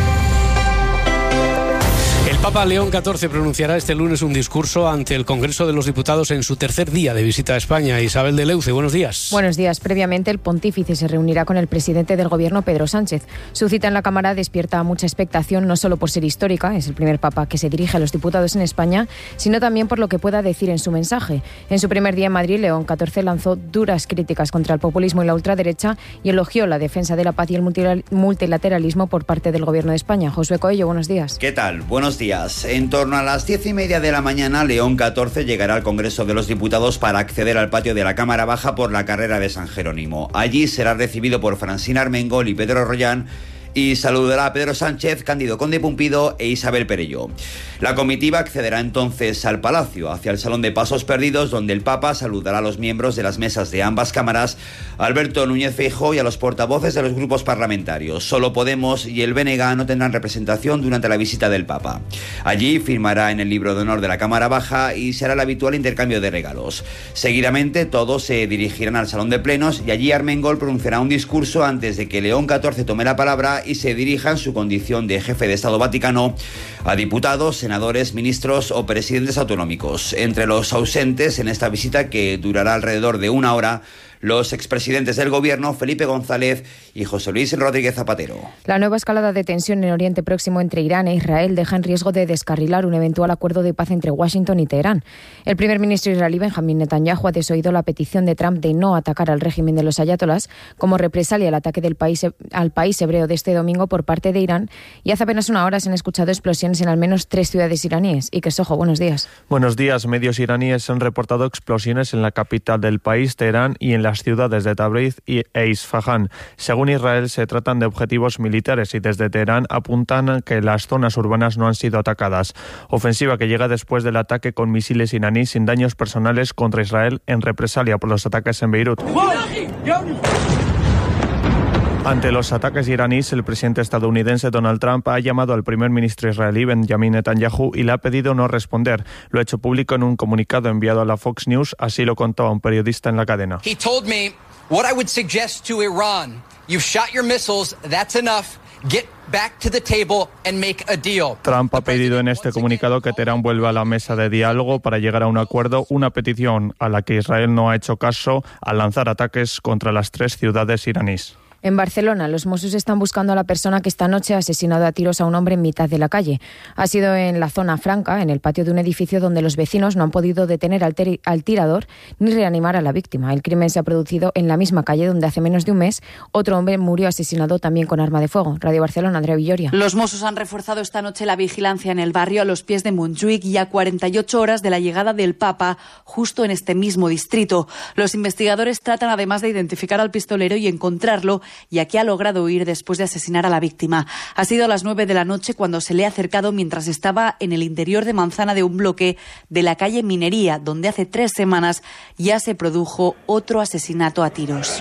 Speaker 4: El Papa León catorce pronunciará este lunes un discurso ante el Congreso de los Diputados en su tercer día de visita a España. Isabel de Leuce, buenos días.
Speaker 10: Buenos días. Previamente, el pontífice se reunirá con el presidente del Gobierno, Pedro Sánchez. Su cita en la Cámara despierta mucha expectación, no solo por ser histórica, es el primer Papa que se dirige a los diputados en España, sino también por lo que pueda decir en su mensaje. En su primer día en Madrid, León catorce lanzó duras críticas contra el populismo y la ultraderecha y elogió la defensa de la paz y el multilateralismo por parte del Gobierno de España. Josué Coello, buenos días.
Speaker 11: ¿Qué tal? Buenos días. En torno a las diez y media de la mañana, León catorce llegará al Congreso de los Diputados para acceder al patio de la Cámara Baja por la carrera de San Jerónimo. Allí será recibido por Francina Armengol y Pedro Rollán y saludará a Pedro Sánchez, Cándido Conde Pumpido e Isabel Perelló. La comitiva accederá entonces al Palacio, hacia el Salón de Pasos Perdidos, donde el Papa saludará a los miembros de las mesas de ambas cámaras, a Alberto Núñez Feijóo y a los portavoces de los grupos parlamentarios. Solo Podemos y el B N G no tendrán representación durante la visita del Papa. Allí firmará en el libro de honor de la Cámara Baja y será el habitual intercambio de regalos. Seguidamente todos se dirigirán al Salón de Plenos y allí Armengol pronunciará un discurso antes de que León catorce tome la palabra y se dirija en su condición de jefe de Estado Vaticano a diputados, senadores, ministros o presidentes autonómicos. Entre los ausentes en esta visita, que durará alrededor de una hora, los expresidentes del Gobierno, Felipe González y José Luis Rodríguez Zapatero.
Speaker 10: La nueva escalada de tensión en Oriente Próximo entre Irán e Israel deja en riesgo de descarrilar un eventual acuerdo de paz entre Washington y Teherán. El primer ministro israelí Benjamín Netanyahu ha desoído la petición de Trump de no atacar al régimen de los ayatolás como represalia al ataque del país, al país hebreo de este domingo por parte de Irán, y hace apenas una hora se han escuchado explosiones en al menos tres ciudades iraníes. Iker Sojo, buenos días.
Speaker 12: Buenos días. Medios iraníes han reportado explosiones en la capital del país, Teherán, y en las ciudades de Tabriz e Isfahán. Según Israel, se tratan de objetivos militares y desde Teherán apuntan que las zonas urbanas no han sido atacadas. Ofensiva que llega después del ataque con misiles iraníes sin daños personales contra Israel en represalia por los ataques en Beirut. Ante los ataques iraníes, el presidente estadounidense Donald Trump ha llamado al primer ministro israelí Benjamín Netanyahu y le ha pedido no responder. Lo ha hecho público en un comunicado enviado a la Fox News, así lo contó a un periodista en la cadena.
Speaker 13: He told me what I would suggest to Iran. You've shot your missiles, that's enough. Get back to the table and make a deal.
Speaker 12: Trump ha pedido en este comunicado que Teherán vuelva a la mesa de diálogo para llegar a un acuerdo, una petición a la que Israel no ha hecho caso al lanzar ataques contra las tres ciudades iraníes.
Speaker 10: En Barcelona, los Mossos están buscando a la persona que esta noche ha asesinado a tiros a un hombre en mitad de la calle. Ha sido en la zona franca, en el patio de un edificio donde los vecinos no han podido detener al, ter- al tirador ni reanimar a la víctima. El crimen se ha producido en la misma calle donde hace menos de un mes otro hombre murió asesinado también con arma de fuego. Radio Barcelona, Andrea Villoria.
Speaker 14: Los Mossos han reforzado esta noche la vigilancia en el barrio a los pies de Montjuïc y a cuarenta y ocho horas de la llegada del Papa, justo en este mismo distrito. Los investigadores tratan además de identificar al pistolero y encontrarlo, ya que ha logrado huir después de asesinar a la víctima. Ha sido a las nueve de la noche cuando se le ha acercado mientras estaba en el interior de manzana de un bloque de la calle Minería, donde hace tres semanas ya se produjo otro asesinato a tiros.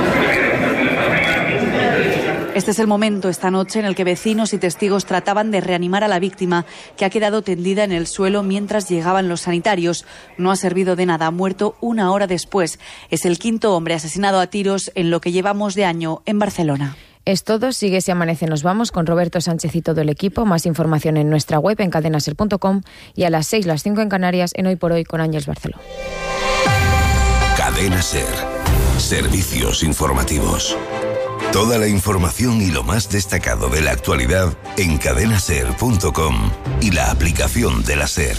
Speaker 14: Este es el momento esta noche en el que vecinos y testigos trataban de reanimar a la víctima, que ha quedado tendida en el suelo mientras llegaban los sanitarios. No ha servido de nada, ha muerto una hora después. Es el quinto hombre asesinado a tiros en lo que llevamos de año en Barcelona.
Speaker 10: Es todo, sigue Si Amanece Nos Vamos con Roberto Sánchez y todo el equipo. Más información en nuestra web en cadenaser punto com y a las seis, las cinco en Canarias en Hoy por Hoy con Ángeles Barceló.
Speaker 15: Cadena Ser. Servicios informativos. Toda la información y lo más destacado de la actualidad en cadenaser punto com y la aplicación de la Ser.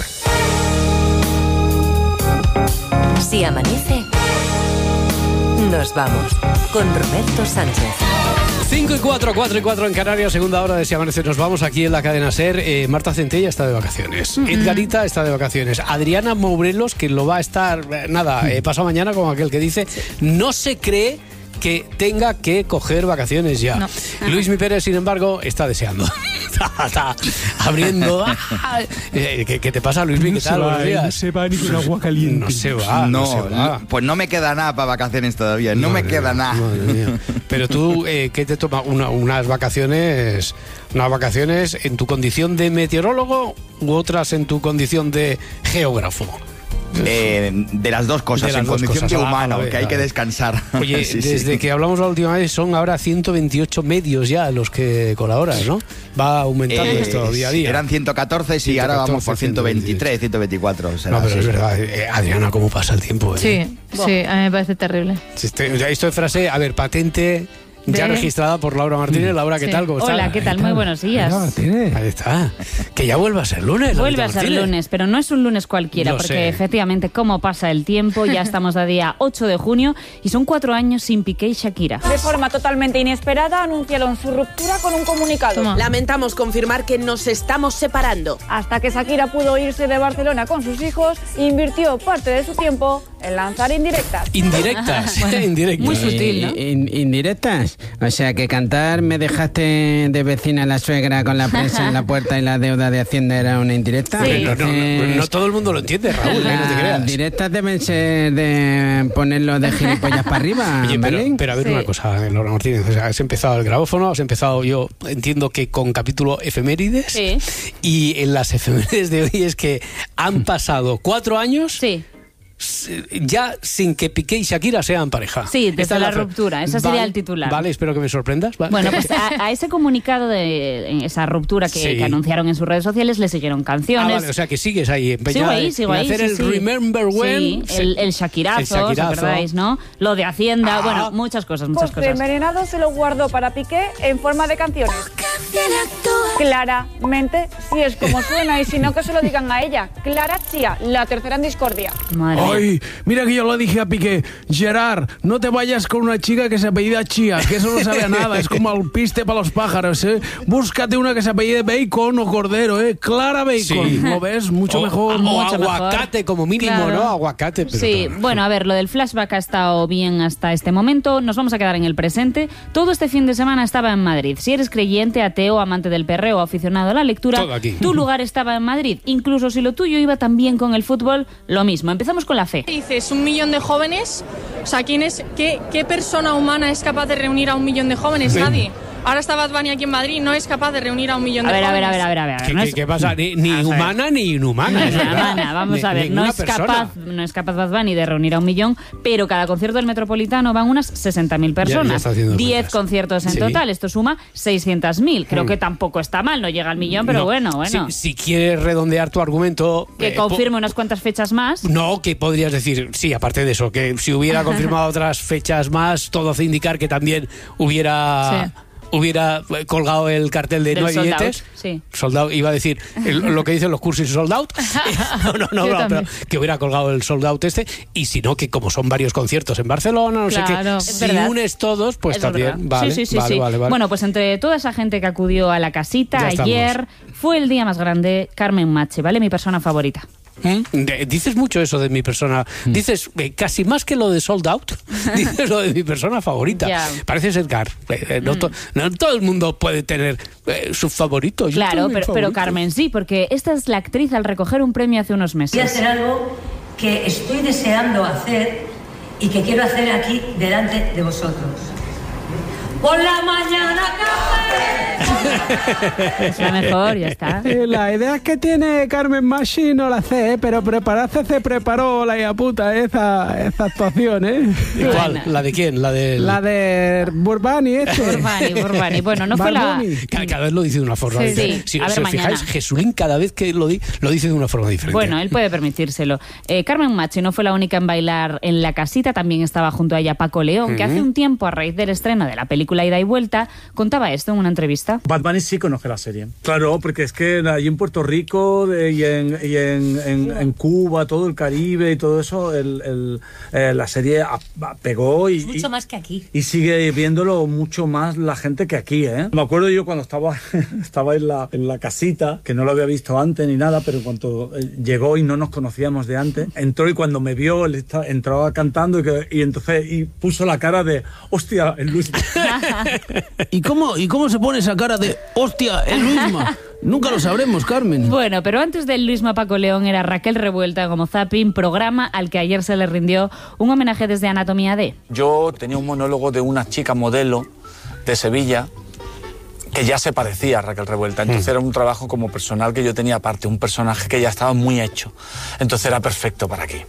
Speaker 9: Si amanece, nos vamos con Roberto Sánchez.
Speaker 4: cinco y cuatro, cuatro y cuatro en Canarias, segunda hora de Si Amanece Nos Vamos aquí en la cadena SER. Eh, Marta Centella está de vacaciones. Uh-huh. Edgarita está de vacaciones. Adriana Mourelos, que lo va a estar, eh, nada, eh, pasado mañana, como aquel que dice, no se cree que tenga que coger vacaciones ya. No. Luismi Pérez, sin embargo, está deseando. Está abriendo. ¿Qué, ¿Qué te pasa, Luismi? ¿Qué tal?
Speaker 16: No se, va, no se va ni con agua caliente.
Speaker 4: No se va, no, no se va.
Speaker 6: Pues no me queda nada para vacaciones todavía. No madre me queda nada.
Speaker 4: Pero tú, eh, ¿qué te toma? Una, unas vacaciones, unas vacaciones en tu condición de meteorólogo u otras en tu condición de geógrafo.
Speaker 6: Eh, de las dos cosas, las en dos condición cosas, de humano, ver, que hay que descansar.
Speaker 4: Oye, sí, desde sí. que hablamos la última vez son ahora ciento veintiocho medios ya los que colaboras, ¿no? Va aumentando eh, esto día a día.
Speaker 6: Eran ciento catorce y ciento catorce, ahora vamos por ciento veintitrés, ciento veinticuatro. Será,
Speaker 4: no, pero
Speaker 6: sí,
Speaker 4: es verdad, eh, Adriana, cómo pasa el tiempo. ¿eh?
Speaker 5: Sí, wow. sí, a mí me parece terrible.
Speaker 4: Esto de frase, a ver, patente... Ya de... registrada por Laura Martínez. Laura, ¿qué sí. tal? ¿Cómo
Speaker 5: Hola,
Speaker 4: está?
Speaker 5: ¿qué tal? Muy buenos días.
Speaker 4: Ahí está. Que ya vuelva a ser lunes.
Speaker 5: Vuelve a ser
Speaker 4: Martínez.
Speaker 5: lunes, pero no es un lunes cualquiera, Lo porque sé. efectivamente, cómo pasa el tiempo, ya estamos a día ocho de junio y son cuatro años sin Piqué y Shakira.
Speaker 17: De forma totalmente inesperada, anunciaron su ruptura con un comunicado.
Speaker 5: Toma.
Speaker 18: Lamentamos confirmar que nos estamos separando.
Speaker 17: Hasta que Shakira pudo irse de Barcelona con sus hijos, invirtió parte de su tiempo en lanzar indirectas.
Speaker 4: Indirectas, bueno, indirectas.
Speaker 2: Muy sutil, ¿no? In, indirectas. O sea, que cantar "me dejaste de vecina la suegra con la prensa en la puerta y la deuda de Hacienda" era una indirecta.
Speaker 4: Sí. No, no, no, no, no todo el mundo lo entiende, Raúl,
Speaker 2: la,
Speaker 4: no te creas.
Speaker 2: Directas deben ser de ponerlo de gilipollas para arriba.
Speaker 4: Oye, pero, pero a ver
Speaker 2: sí.
Speaker 4: una cosa, Laura Martínez. O sea, has empezado el grabófono, has empezado, yo entiendo que con capítulo efemérides.
Speaker 5: Sí.
Speaker 4: Y en las efemérides de hoy es que han pasado cuatro años.
Speaker 5: Sí.
Speaker 4: Ya sin que Piqué y Shakira sean pareja.
Speaker 5: Sí, desde la, la ruptura, ese sería
Speaker 4: vale,
Speaker 5: el titular.
Speaker 4: Vale, espero que me sorprendas. Vale.
Speaker 5: Bueno, pues a, a ese comunicado de esa ruptura que,
Speaker 4: sí.
Speaker 5: que anunciaron en sus redes sociales le siguieron canciones.
Speaker 4: Ah, vale, o sea que sigues ahí empeñada
Speaker 5: sigo ahí, sigo
Speaker 4: en
Speaker 5: ahí,
Speaker 4: hacer
Speaker 5: sí,
Speaker 4: el
Speaker 5: sí.
Speaker 4: Remember When.
Speaker 5: Sí, el, el Shakirazo,
Speaker 4: el Shakirazo.
Speaker 5: ¿os acordáis, no? Lo de Hacienda,
Speaker 4: Ah.
Speaker 5: bueno, muchas cosas, muchas
Speaker 17: Postre
Speaker 5: cosas.
Speaker 17: envenenado se lo guardó para Piqué en forma de canciones. Claramente, si es como suena y si no que se lo digan a ella. Clara Chía, la tercera en discordia.
Speaker 5: Madre mía.
Speaker 2: Ay, mira que yo lo dije a Piqué, Gerard, no te vayas con una chica que se apellida Chía, que eso no sabe a nada, es como alpiste para los pájaros, ¿eh? Búscate una que se apellide Bacon o Cordero, ¿eh? Clara Bacon,
Speaker 4: Sí.
Speaker 2: ¿lo ves? Mucho
Speaker 4: o,
Speaker 2: mejor.
Speaker 4: O
Speaker 5: Mucho
Speaker 4: aguacate
Speaker 5: mejor.
Speaker 4: como mínimo,
Speaker 5: Claro.
Speaker 4: ¿no? Aguacate. Pero
Speaker 5: Sí,
Speaker 4: claro.
Speaker 5: bueno, a ver, lo del flashback ha estado bien hasta este momento. Nos vamos a quedar en el presente. Todo este fin de semana estaba en Madrid. Si eres creyente, ateo, amante del perreo o aficionado a la lectura,
Speaker 4: Todo aquí.
Speaker 5: tu lugar estaba en Madrid. Incluso si lo tuyo iba también con el fútbol, lo mismo. Empezamos con la fe.
Speaker 19: Dices, un millón de jóvenes, o sea, ¿quién es, qué, qué persona humana es capaz de reunir a un millón de jóvenes?
Speaker 4: Sí.
Speaker 19: Nadie. Ahora está Bad Bunny aquí en Madrid, no es capaz de reunir a un millón
Speaker 5: A
Speaker 19: de
Speaker 5: ver, a ver,
Speaker 19: jóvenes.
Speaker 5: a ver, a ver, a ver.
Speaker 4: ¿Qué,
Speaker 5: no
Speaker 4: qué-
Speaker 5: es-
Speaker 4: qué pasa? Ni, ni
Speaker 5: Vamos a ver.
Speaker 4: humana ni inhumana. es verdad.
Speaker 5: Humana, vamos
Speaker 4: Ni-
Speaker 5: a ver, no
Speaker 4: ninguna
Speaker 5: es,
Speaker 4: persona.
Speaker 5: capaz, no es capaz Bad Bunny de reunir a un millón, pero cada concierto del Metropolitano van unas sesenta mil
Speaker 4: Ya- ya
Speaker 5: personas.
Speaker 4: está haciendo
Speaker 5: diez
Speaker 4: cuentas.
Speaker 5: conciertos en
Speaker 4: Sí.
Speaker 5: total, esto suma seiscientos mil. Creo
Speaker 4: Hmm.
Speaker 5: que tampoco está mal, no llega al millón, pero
Speaker 4: No,
Speaker 5: bueno, bueno.
Speaker 4: Si, si quieres redondear tu argumento.
Speaker 5: Que
Speaker 4: eh, po-
Speaker 5: confirme unas cuantas fechas más.
Speaker 4: No, que podrías decir, sí, aparte de eso, que si hubiera confirmado otras fechas más, todo hace indicar que también hubiera...
Speaker 5: Sí.
Speaker 4: hubiera colgado el cartel de
Speaker 5: Del
Speaker 4: no hay
Speaker 5: sold
Speaker 4: billetes.
Speaker 5: out, sí.
Speaker 4: Sold out, iba a decir el- lo que dicen los cursos sold out. no, no, no,
Speaker 5: Yo
Speaker 4: no,
Speaker 5: también.
Speaker 4: pero que hubiera colgado el sold out este. Y si no, que como son varios conciertos en Barcelona, no
Speaker 5: Claro,
Speaker 4: sé
Speaker 5: es
Speaker 4: qué, si
Speaker 5: verdad.
Speaker 4: unes todos, pues
Speaker 5: Es
Speaker 4: también.
Speaker 5: verdad.
Speaker 4: Vale,
Speaker 5: sí, sí, sí,
Speaker 4: vale,
Speaker 5: sí.
Speaker 4: vale, vale.
Speaker 5: Bueno, pues entre toda esa gente que acudió a la casita
Speaker 4: Ya estamos.
Speaker 5: ayer, fue el día más grande, Carmen Machi, ¿vale? Mi persona favorita.
Speaker 4: ¿Mm? De- Dices mucho eso de mi persona. Dices eh, casi más que lo de sold out. Dices lo de mi persona favorita.
Speaker 5: Ya.
Speaker 4: Pareces Edgar. Eh, eh, no, to- no todo el mundo puede tener eh, su favorito. Yo
Speaker 5: Claro,
Speaker 4: tengo mi
Speaker 5: pero, pero
Speaker 4: favorito.
Speaker 5: Carmen sí, porque esta es la actriz al recoger un premio hace unos
Speaker 20: Voy a
Speaker 5: meses.
Speaker 20: hacer algo que estoy deseando hacer y que quiero hacer aquí delante de vosotros. Por la mañana
Speaker 5: Es la mejor, ya está.
Speaker 2: Eh, la idea que tiene Carmen Machi no la sé, ¿eh? Pero prepararse se preparó la hija puta esa, esa actuación, ¿eh?
Speaker 4: ¿Y cuál? ¿La de quién? La de
Speaker 2: La de Burbani, este.
Speaker 5: Burbani, Burbani. Bueno, no fue la...
Speaker 2: Barboni.
Speaker 4: Cada, cada vez lo dice de una forma
Speaker 5: Sí,
Speaker 4: diferente.
Speaker 5: sí.
Speaker 4: Si,
Speaker 5: A ver,
Speaker 4: si os
Speaker 5: mañana.
Speaker 4: fijáis, Jesulín cada vez que lo, di, lo dice de una forma diferente.
Speaker 5: Bueno, él puede permitírselo. Eh, Carmen Machi no fue la única en bailar en la casita, también estaba junto a ella Paco León, que
Speaker 21: Ujú.
Speaker 5: hace un tiempo, a raíz del estreno de la película Ida y Vuelta, contaba esto en una entrevista.
Speaker 21: Bad Bunny sí conoce la serie. Claro, porque es que allí en Puerto Rico de- y, en, y en, en- en Cuba, todo el Caribe y todo eso, el, el, eh, la serie a- a- pegó y,
Speaker 20: Mucho
Speaker 21: y-
Speaker 20: más que aquí.
Speaker 21: y sigue viéndolo mucho más la gente que aquí, ¿eh? Me acuerdo yo cuando estaba, estaba en, la, en la casita, que no lo había visto antes ni nada, pero en cuanto eh, llegó y no nos conocíamos de antes, entró y cuando me vio, él estaba, entraba cantando y, que- y entonces y puso la cara de, hostia, el Luis.
Speaker 2: ¿Y cómo, ¿Y cómo se pone esa cara de hostia, el Luisma? Nunca lo sabremos, Carmen.
Speaker 5: Bueno, pero antes del Luisma Paco León era Raquel Revuelta como Zapping, programa al que ayer se le rindió un homenaje desde Anatomía D.
Speaker 22: Yo tenía un monólogo de una chica modelo de Sevilla que ya se parecía a Raquel Revuelta. Entonces era un trabajo como personal que yo tenía aparte, un personaje que ya estaba muy hecho. Entonces era perfecto para aquí.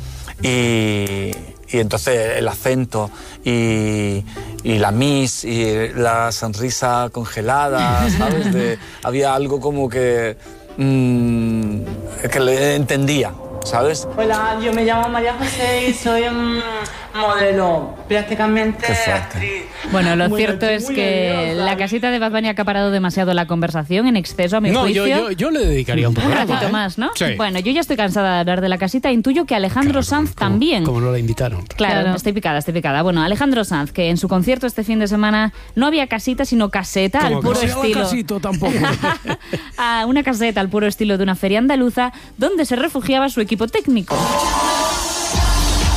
Speaker 22: Y, y entonces el acento y, y la miss y la sonrisa congelada, ¿sabes? De- había algo como que, mm, que le entendía, ¿sabes?
Speaker 23: Hola, yo me llamo María José y soy mm, modelo, prácticamente
Speaker 22: Qué fuerte.
Speaker 23: actriz.
Speaker 5: Bueno, lo
Speaker 23: Muy
Speaker 5: cierto
Speaker 23: nervi-
Speaker 5: es
Speaker 23: muy
Speaker 5: que
Speaker 23: nerviosa.
Speaker 5: la casita de Bad Bunny ha acaparado demasiado la conversación, en exceso a mi
Speaker 4: No,
Speaker 5: juicio.
Speaker 4: yo, yo, yo le dedicaría un
Speaker 5: Un
Speaker 4: programa.
Speaker 5: ratito
Speaker 4: ¿eh?
Speaker 5: más, ¿no?
Speaker 4: Sí.
Speaker 5: Bueno, yo ya estoy cansada de hablar de la casita. Intuyo que Alejandro Sanz también.
Speaker 4: Como no la invitaron.
Speaker 5: Claro,
Speaker 3: Claro.
Speaker 5: estoy picada, estoy picada. Bueno, Alejandro Sanz, que en su concierto este fin de semana no había casita, sino caseta al
Speaker 2: Como que
Speaker 5: puro
Speaker 2: no se llama
Speaker 5: estilo.
Speaker 2: casito tampoco.
Speaker 5: a una caseta al puro estilo de una feria andaluza, donde se refugiaba su equipo técnico.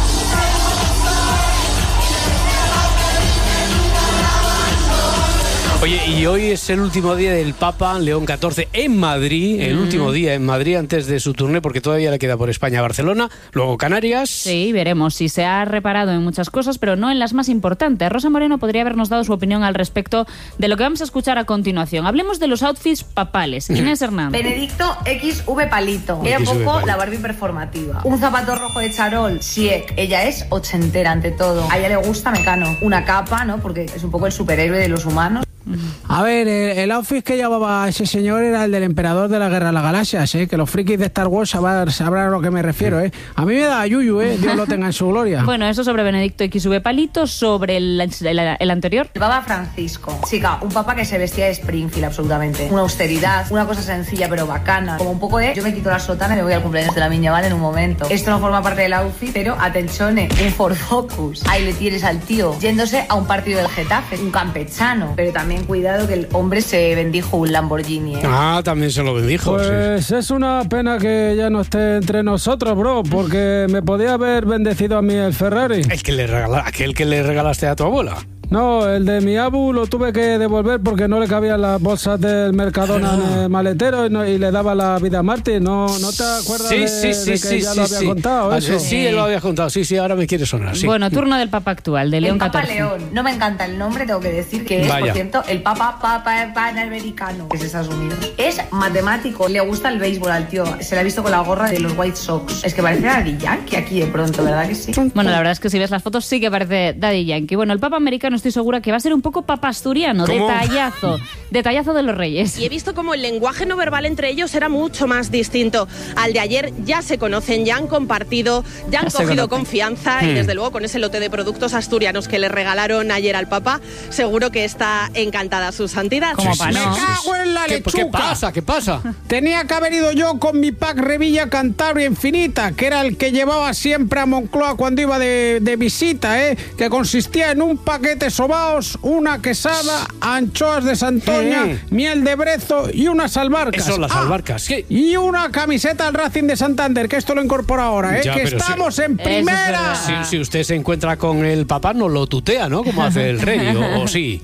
Speaker 4: Oye, y hoy es el último día del Papa León catorce en Madrid, el mm. último día en Madrid antes de su turné, porque todavía le queda por España Barcelona, luego Canarias.
Speaker 1: Sí, veremos si se ha reparado en muchas cosas, pero no en las más importantes. Rosa Moreno podría habernos dado su opinión al respecto de lo que vamos a escuchar a continuación. Hablemos de los outfits papales. Inés Hernández.
Speaker 7: Benedicto equis ve Palito. Era un poco la Barbie performativa. Un zapato rojo de charol, Siek. Ella es ochentera ante todo. A ella le gusta Mecano. Una capa, ¿no? Porque es un poco el superhéroe de los humanos.
Speaker 2: A ver, el, el outfit que llevaba ese señor era el del emperador de la Guerra de las Galaxias, ¿eh? Que los frikis de Star Wars sabrán, sabrán a lo que me refiero, ¿eh? A mí me da yuyu, ¿eh? Dios lo tenga en su gloria.
Speaker 1: Bueno, eso sobre Benedicto equis ve Palito. Sobre el, el, el anterior.
Speaker 7: El Papa Francisco. Chica, un papa que se vestía de Springfield absolutamente. Una austeridad, una cosa sencilla pero bacana. Como un poco de, yo me quito la sotana y me voy al cumpleaños de la miña, ¿vale? En un momento. Esto no forma parte del outfit, pero atenchone, un Ford Focus. Ahí le tienes al tío yéndose a un partido del Getafe, un campechano. Pero también cuidado que el hombre se bendijo un Lamborghini, ¿eh?
Speaker 4: Ah, también se lo bendijo.
Speaker 2: Pues sí. Es una pena que ya no esté entre nosotros, bro, porque me podía haber bendecido a mí el Ferrari.
Speaker 4: El que le regala, aquel que le regalaste a tu abuela.
Speaker 2: No, el de mi abu lo tuve que devolver porque no le cabían las bolsas del Mercadona ah. en el maletero y, no, y le daba la vida a Martín. ¿No, no te acuerdas
Speaker 4: sí,
Speaker 2: de,
Speaker 4: sí, sí,
Speaker 2: de que
Speaker 4: sí,
Speaker 2: ya
Speaker 4: sí,
Speaker 2: lo había
Speaker 4: sí.
Speaker 2: contado?
Speaker 4: Ah,
Speaker 2: eso?
Speaker 4: Sí, sí, él lo había contado. Sí, sí, ahora me quiere sonar. Sí.
Speaker 1: Bueno, turno del Papa actual, de León
Speaker 7: el Papa
Speaker 1: catorce.
Speaker 7: León. No me encanta el nombre, tengo que decir que es,
Speaker 4: Vaya.
Speaker 7: por cierto, el Papa Papa Panamericano, que es Estados Unidos. Es matemático, le gusta el béisbol al tío. Se le ha visto con la gorra de los White Sox. Es que parece Daddy Yankee aquí de pronto, ¿verdad que sí?
Speaker 1: Bueno, la verdad es que si ves las fotos sí que parece Daddy Yankee. Bueno, el Papa americano estoy segura que va a ser un poco papa asturiano,
Speaker 4: ¿Cómo?
Speaker 1: detallazo, detallazo de los Reyes.
Speaker 8: Y he visto como el lenguaje no verbal entre ellos era mucho más distinto al de ayer. Ya se conocen, ya han compartido, ya han
Speaker 1: Ya se
Speaker 8: cogido
Speaker 1: conocen.
Speaker 8: confianza
Speaker 1: Hmm.
Speaker 8: y desde luego con ese lote de productos asturianos que le regalaron ayer al Papa, seguro que está encantada su santidad.
Speaker 1: Como pa'
Speaker 2: Me
Speaker 1: no.
Speaker 2: cago en la
Speaker 4: ¿Qué,
Speaker 2: lechuga.
Speaker 4: ¿Qué pasa? ¿Qué pasa?
Speaker 2: Tenía que haber ido yo con mi pack Revilla Cantabria Infinita, que era el que llevaba siempre a Moncloa cuando iba de, de visita, ¿eh? Que consistía en un paquete sobaos, una quesada, anchoas de Santoña,
Speaker 4: Eh.
Speaker 2: miel de brezo y unas albarcas.
Speaker 4: Eso, las
Speaker 2: Ah,
Speaker 4: albarcas. ¿Qué?
Speaker 2: y una camiseta al Racing de Santander, que esto lo incorpora ahora, ¿eh?
Speaker 4: Ya,
Speaker 2: que
Speaker 4: pero
Speaker 2: estamos
Speaker 4: sí.
Speaker 2: en
Speaker 1: Eso es
Speaker 2: primera.
Speaker 1: verdad.
Speaker 4: Si, si usted se encuentra con el papá, no lo tutea, ¿no? Como hace el rey, o, o sí.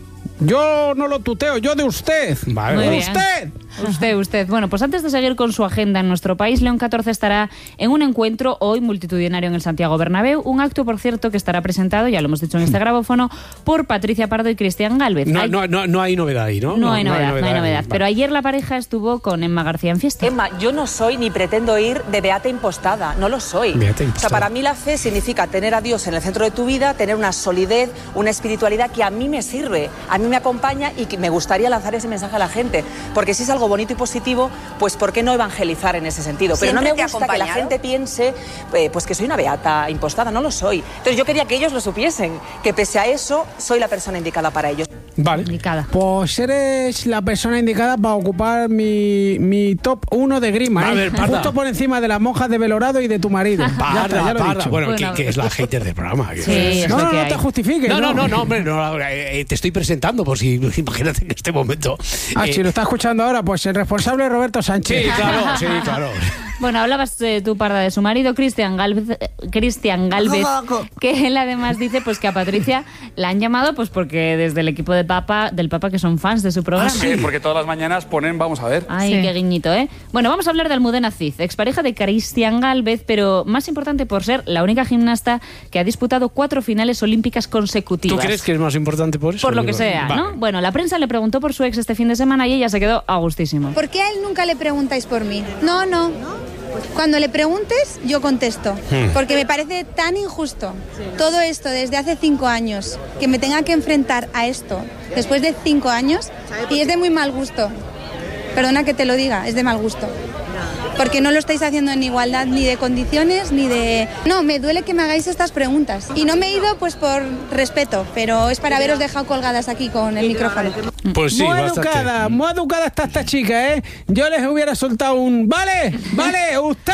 Speaker 2: Yo no lo tuteo, yo de usted.
Speaker 4: Vale,
Speaker 1: Muy
Speaker 4: vale.
Speaker 1: bien.
Speaker 2: ¡Usted!
Speaker 1: Usted, usted. Bueno, pues antes de seguir con su agenda en nuestro país, León catorce estará en un encuentro hoy multitudinario en el Santiago Bernabéu, un acto, por cierto, que estará presentado, ya lo hemos dicho en este grabófono, por Patricia Pardo y Cristian Gálvez.
Speaker 4: No,
Speaker 1: Hay-
Speaker 4: no, no, no hay novedad ahí, ¿no?
Speaker 1: No hay novedad, no hay novedad.
Speaker 4: Vale.
Speaker 1: Pero ayer la pareja estuvo con Emma García en fiesta.
Speaker 24: Emma, yo no soy ni pretendo ir de beata impostada, no lo soy.
Speaker 4: Beata
Speaker 24: O sea,
Speaker 4: impostada.
Speaker 24: para mí la fe significa tener a Dios en el centro de tu vida, tener una solidez, una espiritualidad que a mí me sirve, a mí me acompaña y que me gustaría lanzar ese mensaje a la gente. Porque si es algo bonito y positivo, pues ¿por qué no evangelizar en ese sentido? Pero no me
Speaker 7: ¿Siempre te ha
Speaker 24: gusta que la
Speaker 7: acompañado?
Speaker 24: gente piense eh, pues que soy una beata impostada, no lo soy. Entonces yo quería que ellos lo supiesen, que pese a eso soy la persona indicada para ellos.
Speaker 4: Vale.
Speaker 1: Indicada.
Speaker 2: Pues eres la persona indicada para ocupar mi, mi top uno de grima,
Speaker 4: A
Speaker 2: ¿eh?
Speaker 4: ver, Parda.
Speaker 2: Justo por encima de las monjas de Velorado y de tu marido. Ya está,
Speaker 4: Parda,
Speaker 2: ya lo he
Speaker 4: parda.
Speaker 2: dicho.
Speaker 4: Bueno,
Speaker 1: Bueno.
Speaker 4: que, que es la hater del programa. que-
Speaker 1: Sí, es
Speaker 2: No,
Speaker 1: lo
Speaker 2: no,
Speaker 1: que
Speaker 2: no
Speaker 1: hay.
Speaker 2: te justifiques.
Speaker 4: No, no, no, no, hombre, no, eh, te estoy presentando por si imagínate en este momento.
Speaker 2: Ah,
Speaker 4: eh,
Speaker 2: si lo está escuchando ahora, pues el responsable es Roberto Sánchez.
Speaker 4: Sí, claro, sí, claro.
Speaker 1: Bueno, hablabas eh, tú, Parda, de su marido, Cristian Gálvez, eh, Cristian Gálvez, que él además dice pues que a Patricia la han llamado pues porque desde el equipo de Papa, del Papa que son fans de su programa.
Speaker 25: Sí, porque todas las mañanas ponen, vamos a ver.
Speaker 1: Ay,
Speaker 5: Sí.
Speaker 1: qué guiñito, ¿eh? Bueno, vamos a hablar de Almudena Cid, expareja de Cristian Gálvez, pero más importante por ser la única gimnasta que ha disputado cuatro finales olímpicas
Speaker 4: ¿Tú
Speaker 1: consecutivas.
Speaker 4: crees que es más importante por eso?
Speaker 1: Por lo que sea,
Speaker 4: Vale.
Speaker 1: ¿no? Bueno, la prensa le preguntó por su ex este fin de semana y ella se quedó a gustísimo.
Speaker 26: ¿Por qué a él nunca le preguntáis por mí? No, no. Cuando le preguntes, yo contesto.
Speaker 4: Hmm.
Speaker 26: Porque me parece tan injusto todo esto desde hace cinco años, que me tenga que enfrentar a esto después de cinco años, y es de muy mal gusto. Perdona que te lo diga, es de mal gusto. Porque no lo estáis haciendo en igualdad ni de condiciones ni de... No, me duele que me hagáis estas preguntas. Y no me he ido pues por respeto, pero es para haberos dejado colgadas aquí con el micrófono.
Speaker 4: Pues sí,
Speaker 2: muy
Speaker 4: bastante.
Speaker 2: educada, muy educada está esta chica, ¿eh? Yo les hubiera soltado un... ¡Vale! ¡Vale! ¡Usted!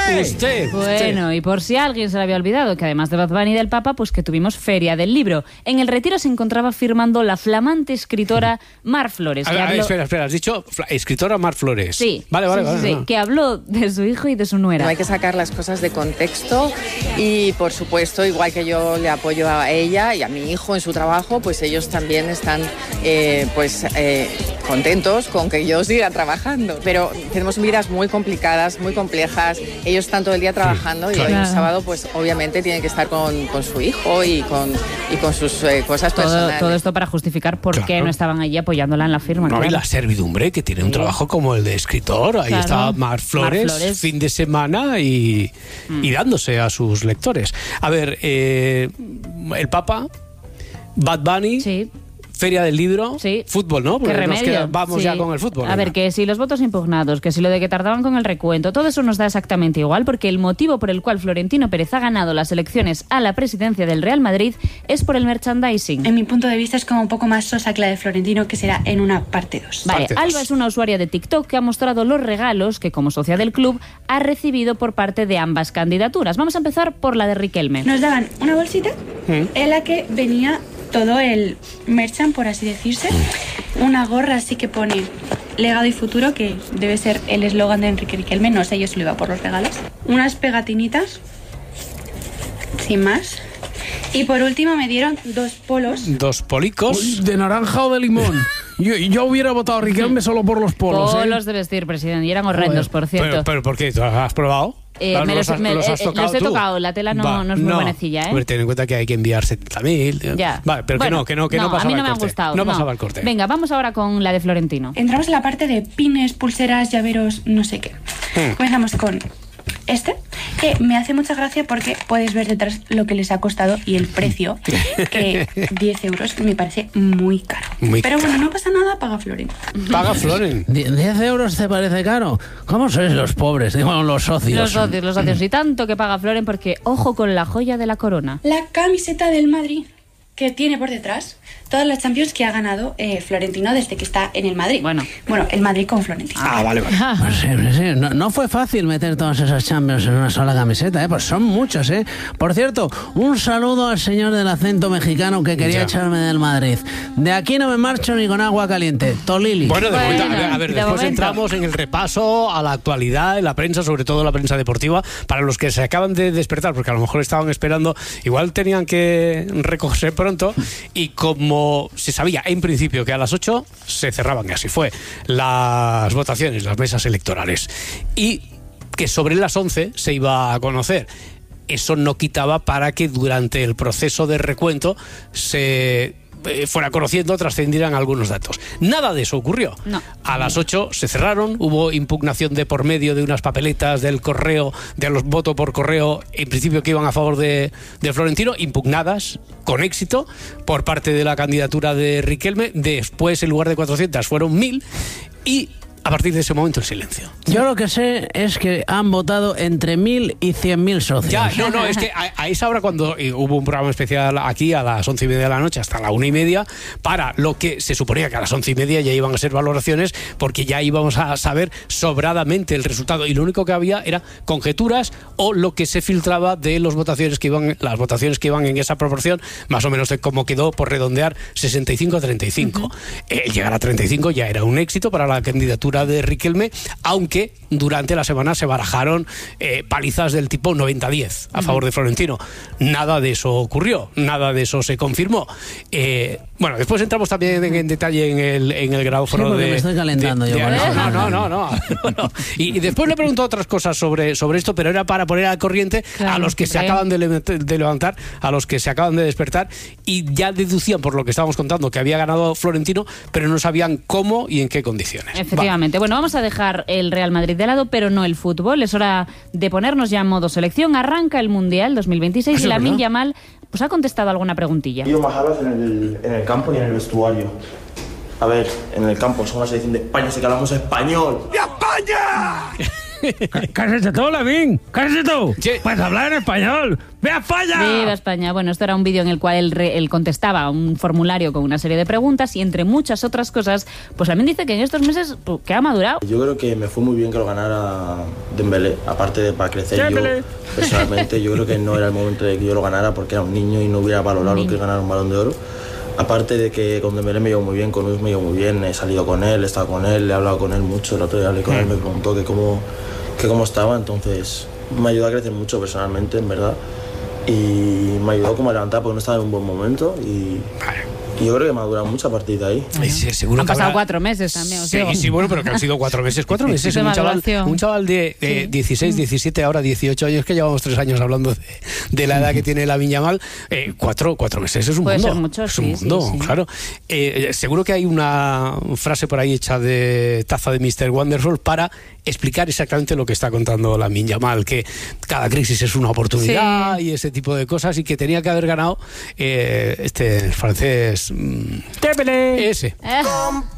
Speaker 4: Usted.
Speaker 1: Bueno, y por si a alguien se le había olvidado que además de Bad Bunny y del Papa, pues que tuvimos Feria del Libro. En el Retiro se encontraba firmando la flamante escritora Mar Flores.
Speaker 4: A
Speaker 1: Que
Speaker 4: ver,
Speaker 1: habló...
Speaker 4: Espera, espera, has dicho escritora Mar Flores.
Speaker 1: Sí.
Speaker 4: Vale, vale,
Speaker 1: sí,
Speaker 4: vale.
Speaker 1: sí,
Speaker 4: vale.
Speaker 1: sí, que habló de su hijo y de su nuera.
Speaker 10: No hay que sacar las cosas de contexto y, por supuesto, igual que yo le apoyo a ella y a mi hijo en su trabajo, pues ellos también están eh, pues eh, contentos con que yo siga trabajando. Pero tenemos vidas muy complicadas, muy complejas. Ellos están todo el día trabajando y hoy
Speaker 1: Claro.
Speaker 10: un sábado, pues obviamente tienen que estar con, con su hijo y con, y con sus eh, cosas
Speaker 1: Todo,
Speaker 10: personales.
Speaker 1: todo esto para justificar por qué
Speaker 4: Claro.
Speaker 1: no estaban allí apoyándola en la firma.
Speaker 4: No,
Speaker 1: claro.
Speaker 4: y la servidumbre, que tiene un trabajo como el de escritor. Ahí
Speaker 1: Claro.
Speaker 4: está Mar Flores,
Speaker 1: Mar Flores.
Speaker 4: fin de semana y,
Speaker 1: Mm.
Speaker 4: y dándose a sus lectores. A ver, eh, el Papa, Bad Bunny, Feria del Libro, fútbol, ¿no?
Speaker 1: Qué
Speaker 4: Porque nos
Speaker 1: remedio.
Speaker 4: queda- vamos
Speaker 1: Sí.
Speaker 4: ya con el fútbol.
Speaker 1: A ver, que si los votos impugnados, que si lo de que tardaban con el recuento, todo eso nos da exactamente igual, porque el motivo por el cual Florentino Pérez ha ganado las elecciones a la presidencia del Real Madrid es por el merchandising.
Speaker 11: En mi punto de vista es como un poco más sosa que la de Florentino, que será en una parte dos.
Speaker 1: Vale, Alba es una usuaria de TikTok que ha mostrado los regalos que, como socia del club, ha recibido por parte de ambas candidaturas. Vamos a empezar por la de Riquelme.
Speaker 11: Nos daban una bolsita en la que venía todo el merchant, por así decirse. Una gorra así que pone legado y futuro, que debe ser el eslogan de Enrique Riquelme. No sé, yo se lo iba por los regalos. Unas pegatinitas, sin más. Y por último me dieron dos polos.
Speaker 4: Dos policos.
Speaker 2: Uy, ¿de naranja o de limón? Yo, yo hubiera votado a Riquelme solo por los polos. ¿eh?
Speaker 1: Polos de vestir, presidente, y eran horrendos, por cierto.
Speaker 4: Pero, pero ¿por qué? ¿Tú has probado?
Speaker 1: Eh,
Speaker 4: ¿Los-
Speaker 1: me
Speaker 4: los
Speaker 1: los,
Speaker 4: has-
Speaker 1: me-
Speaker 4: los has
Speaker 1: eh,
Speaker 4: tocado
Speaker 1: los he
Speaker 4: tú?
Speaker 1: tocado, la tela no,
Speaker 4: Va,
Speaker 1: no es muy buenecilla, ¿eh?
Speaker 4: Hombre, ten en cuenta que hay que enviar setenta mil.
Speaker 1: Ya.
Speaker 4: Vale, pero
Speaker 1: Bueno,
Speaker 4: que no, que no, que no,
Speaker 1: a
Speaker 4: pasaba
Speaker 1: mí no
Speaker 4: el
Speaker 1: me han
Speaker 4: corte.
Speaker 1: gustado.
Speaker 4: No pasaba el corte.
Speaker 1: Venga, vamos ahora con la de Florentino.
Speaker 11: Entramos en la parte de pines, pulseras, llaveros, no sé qué.
Speaker 4: Hmm.
Speaker 11: Comenzamos con este, que me hace mucha gracia porque puedes ver detrás lo que les ha costado y el precio, que diez euros me parece muy caro.
Speaker 2: Muy
Speaker 11: Pero bueno, no pasa nada, paga Florentino.
Speaker 4: Paga Floren.
Speaker 2: ¿diez euros te parece caro? ¿Cómo sois los pobres? Digo, los socios.
Speaker 1: Los socios, los socios. Y tanto que paga Floren porque, ojo con la joya de la corona.
Speaker 11: La camiseta del Madrid, que tiene por detrás todas las Champions que ha ganado eh, Florentino desde que está en el Madrid. Bueno, bueno, el Madrid con Florentino.
Speaker 4: Ah, vale, vale.
Speaker 2: Pues sí, pues sí. No, no fue fácil meter todas esas Champions en una sola camiseta, ¿eh? Pues son muchos, ¿eh? Por cierto, un saludo al señor del acento mexicano que quería
Speaker 4: Ya.
Speaker 2: echarme del Madrid. De aquí no me marcho ni con agua caliente. Tolili.
Speaker 4: Bueno, de momento, a ver, a ver,
Speaker 2: de
Speaker 4: después
Speaker 2: momento.
Speaker 4: entramos en el repaso a la actualidad, en la prensa, sobre todo la prensa deportiva, para los que se acaban de despertar, porque a lo mejor estaban esperando, igual tenían que recogerse pronto, y como se sabía en principio que a las ocho se cerraban, y así fue, las votaciones, las mesas electorales, y que sobre las once se iba a conocer. Eso no quitaba para que durante el proceso de recuento se eh, fuera conociendo, trascendieran algunos datos. Nada de eso ocurrió.
Speaker 1: No.
Speaker 4: A las ocho se cerraron, hubo impugnación de por medio de unas papeletas del correo, de los votos por correo, en principio que iban a favor de, de Florentino, impugnadas con éxito por parte de la candidatura de Riquelme. Después, en lugar de cuatrocientas, fueron mil, y a partir de ese momento el silencio.
Speaker 2: Yo lo que sé es que han votado entre mil y cien mil socios.
Speaker 4: Ya, no, no, es que a, a esa hora, cuando eh, hubo un programa especial aquí a las once y media de la noche hasta la una y media, para lo que se suponía que a las once y media ya iban a ser valoraciones, porque ya íbamos a saber sobradamente el resultado, y lo único que había era conjeturas o lo que se filtraba de los votaciones que iban, las votaciones que iban en esa proporción, más o menos de cómo quedó, por redondear, sesenta y cinco a treinta y cinco. Uh-huh. El llegar a treinta y cinco ya era un éxito para la candidatura de Riquelme, aunque durante la semana se barajaron eh, palizas del tipo noventa a diez a favor de Florentino. Nada de eso ocurrió, nada de eso se confirmó. Eh, bueno, después entramos también en, en detalle en el, en el grabófono
Speaker 2: Sí, porque
Speaker 4: de...
Speaker 2: me estoy calentando
Speaker 4: de-
Speaker 2: yo
Speaker 4: de-
Speaker 2: con eso.
Speaker 4: no, no, no, no, no, no. Y, y después le pregunto otras cosas sobre, sobre esto, pero era para poner al corriente
Speaker 1: Claro,
Speaker 4: a los que se
Speaker 1: claro.
Speaker 4: acaban de, le- de levantar, a los que se acaban de despertar, y ya deducían por lo que estábamos contando que había ganado Florentino, pero no sabían cómo y en qué condiciones.
Speaker 1: Efectivamente. Bueno, vamos a dejar el Real Madrid de lado, pero no el fútbol. Es hora de ponernos ya en modo selección. Arranca el Mundial dos mil veintiséis
Speaker 12: Eso
Speaker 1: y
Speaker 12: es
Speaker 1: Lamine
Speaker 12: verdad.
Speaker 1: Yamal pues, ha contestado alguna preguntilla.
Speaker 12: Yo más hablas en el, en el campo y en el vestuario. A ver, en el campo somos la selección de España, así que hablamos español. ¡De España!
Speaker 2: ¡Cállate tú, Lavín! ¡Cállate tú! ¡Puedes hablar en español! ¡Viva España!
Speaker 1: ¡Viva España! Bueno, esto era un vídeo en el cual él, re, él contestaba un formulario con una serie de preguntas y entre muchas otras cosas, pues también dice que en estos meses pues, que ha madurado.
Speaker 12: Yo creo que me fue muy bien que lo ganara Dembélé, aparte de para crecer
Speaker 1: Dembélé.
Speaker 12: yo personalmente. Yo creo que no era el momento de que yo lo ganara porque era un niño y no hubiera valorado lo que es ganar un Balón de Oro. Aparte de que con Dembélé me llevo muy bien, con Luis me llevo muy bien, he salido con él, he estado con él, he hablado con él mucho, el otro día hablé con él, me preguntó que cómo, que cómo estaba, entonces me ayudó a crecer mucho personalmente, en verdad, y me ayudó como a levantar porque no estaba en un buen momento y... Y yo creo que me ha durado mucho a partir de ahí.
Speaker 4: Sí, seguro
Speaker 1: Han
Speaker 4: que
Speaker 1: pasado
Speaker 4: habrá...
Speaker 1: cuatro meses también.
Speaker 4: Sí, sí, bueno, pero que han sido cuatro meses. Cuatro meses.
Speaker 1: De
Speaker 4: Un chaval,
Speaker 1: maduración.
Speaker 4: un chaval de eh,
Speaker 1: Sí.
Speaker 4: dieciséis, diecisiete, ahora dieciocho años, que llevamos tres años hablando de, de la edad que tiene Lamine Yamal. Eh, cuatro, cuatro meses es un
Speaker 1: Puede
Speaker 4: mundo.
Speaker 1: ser mucho,
Speaker 4: es un
Speaker 1: sí, sí,
Speaker 4: mundo,
Speaker 1: sí.
Speaker 4: claro. Eh, seguro que hay una frase por ahí hecha de taza de mister Wonderful para explicar exactamente lo que está contando Lamine Yamal, que cada crisis es una oportunidad
Speaker 1: Sí.
Speaker 4: y ese tipo de cosas, y que tenía que haber ganado eh, este francés... mm, Ese.
Speaker 1: Eh.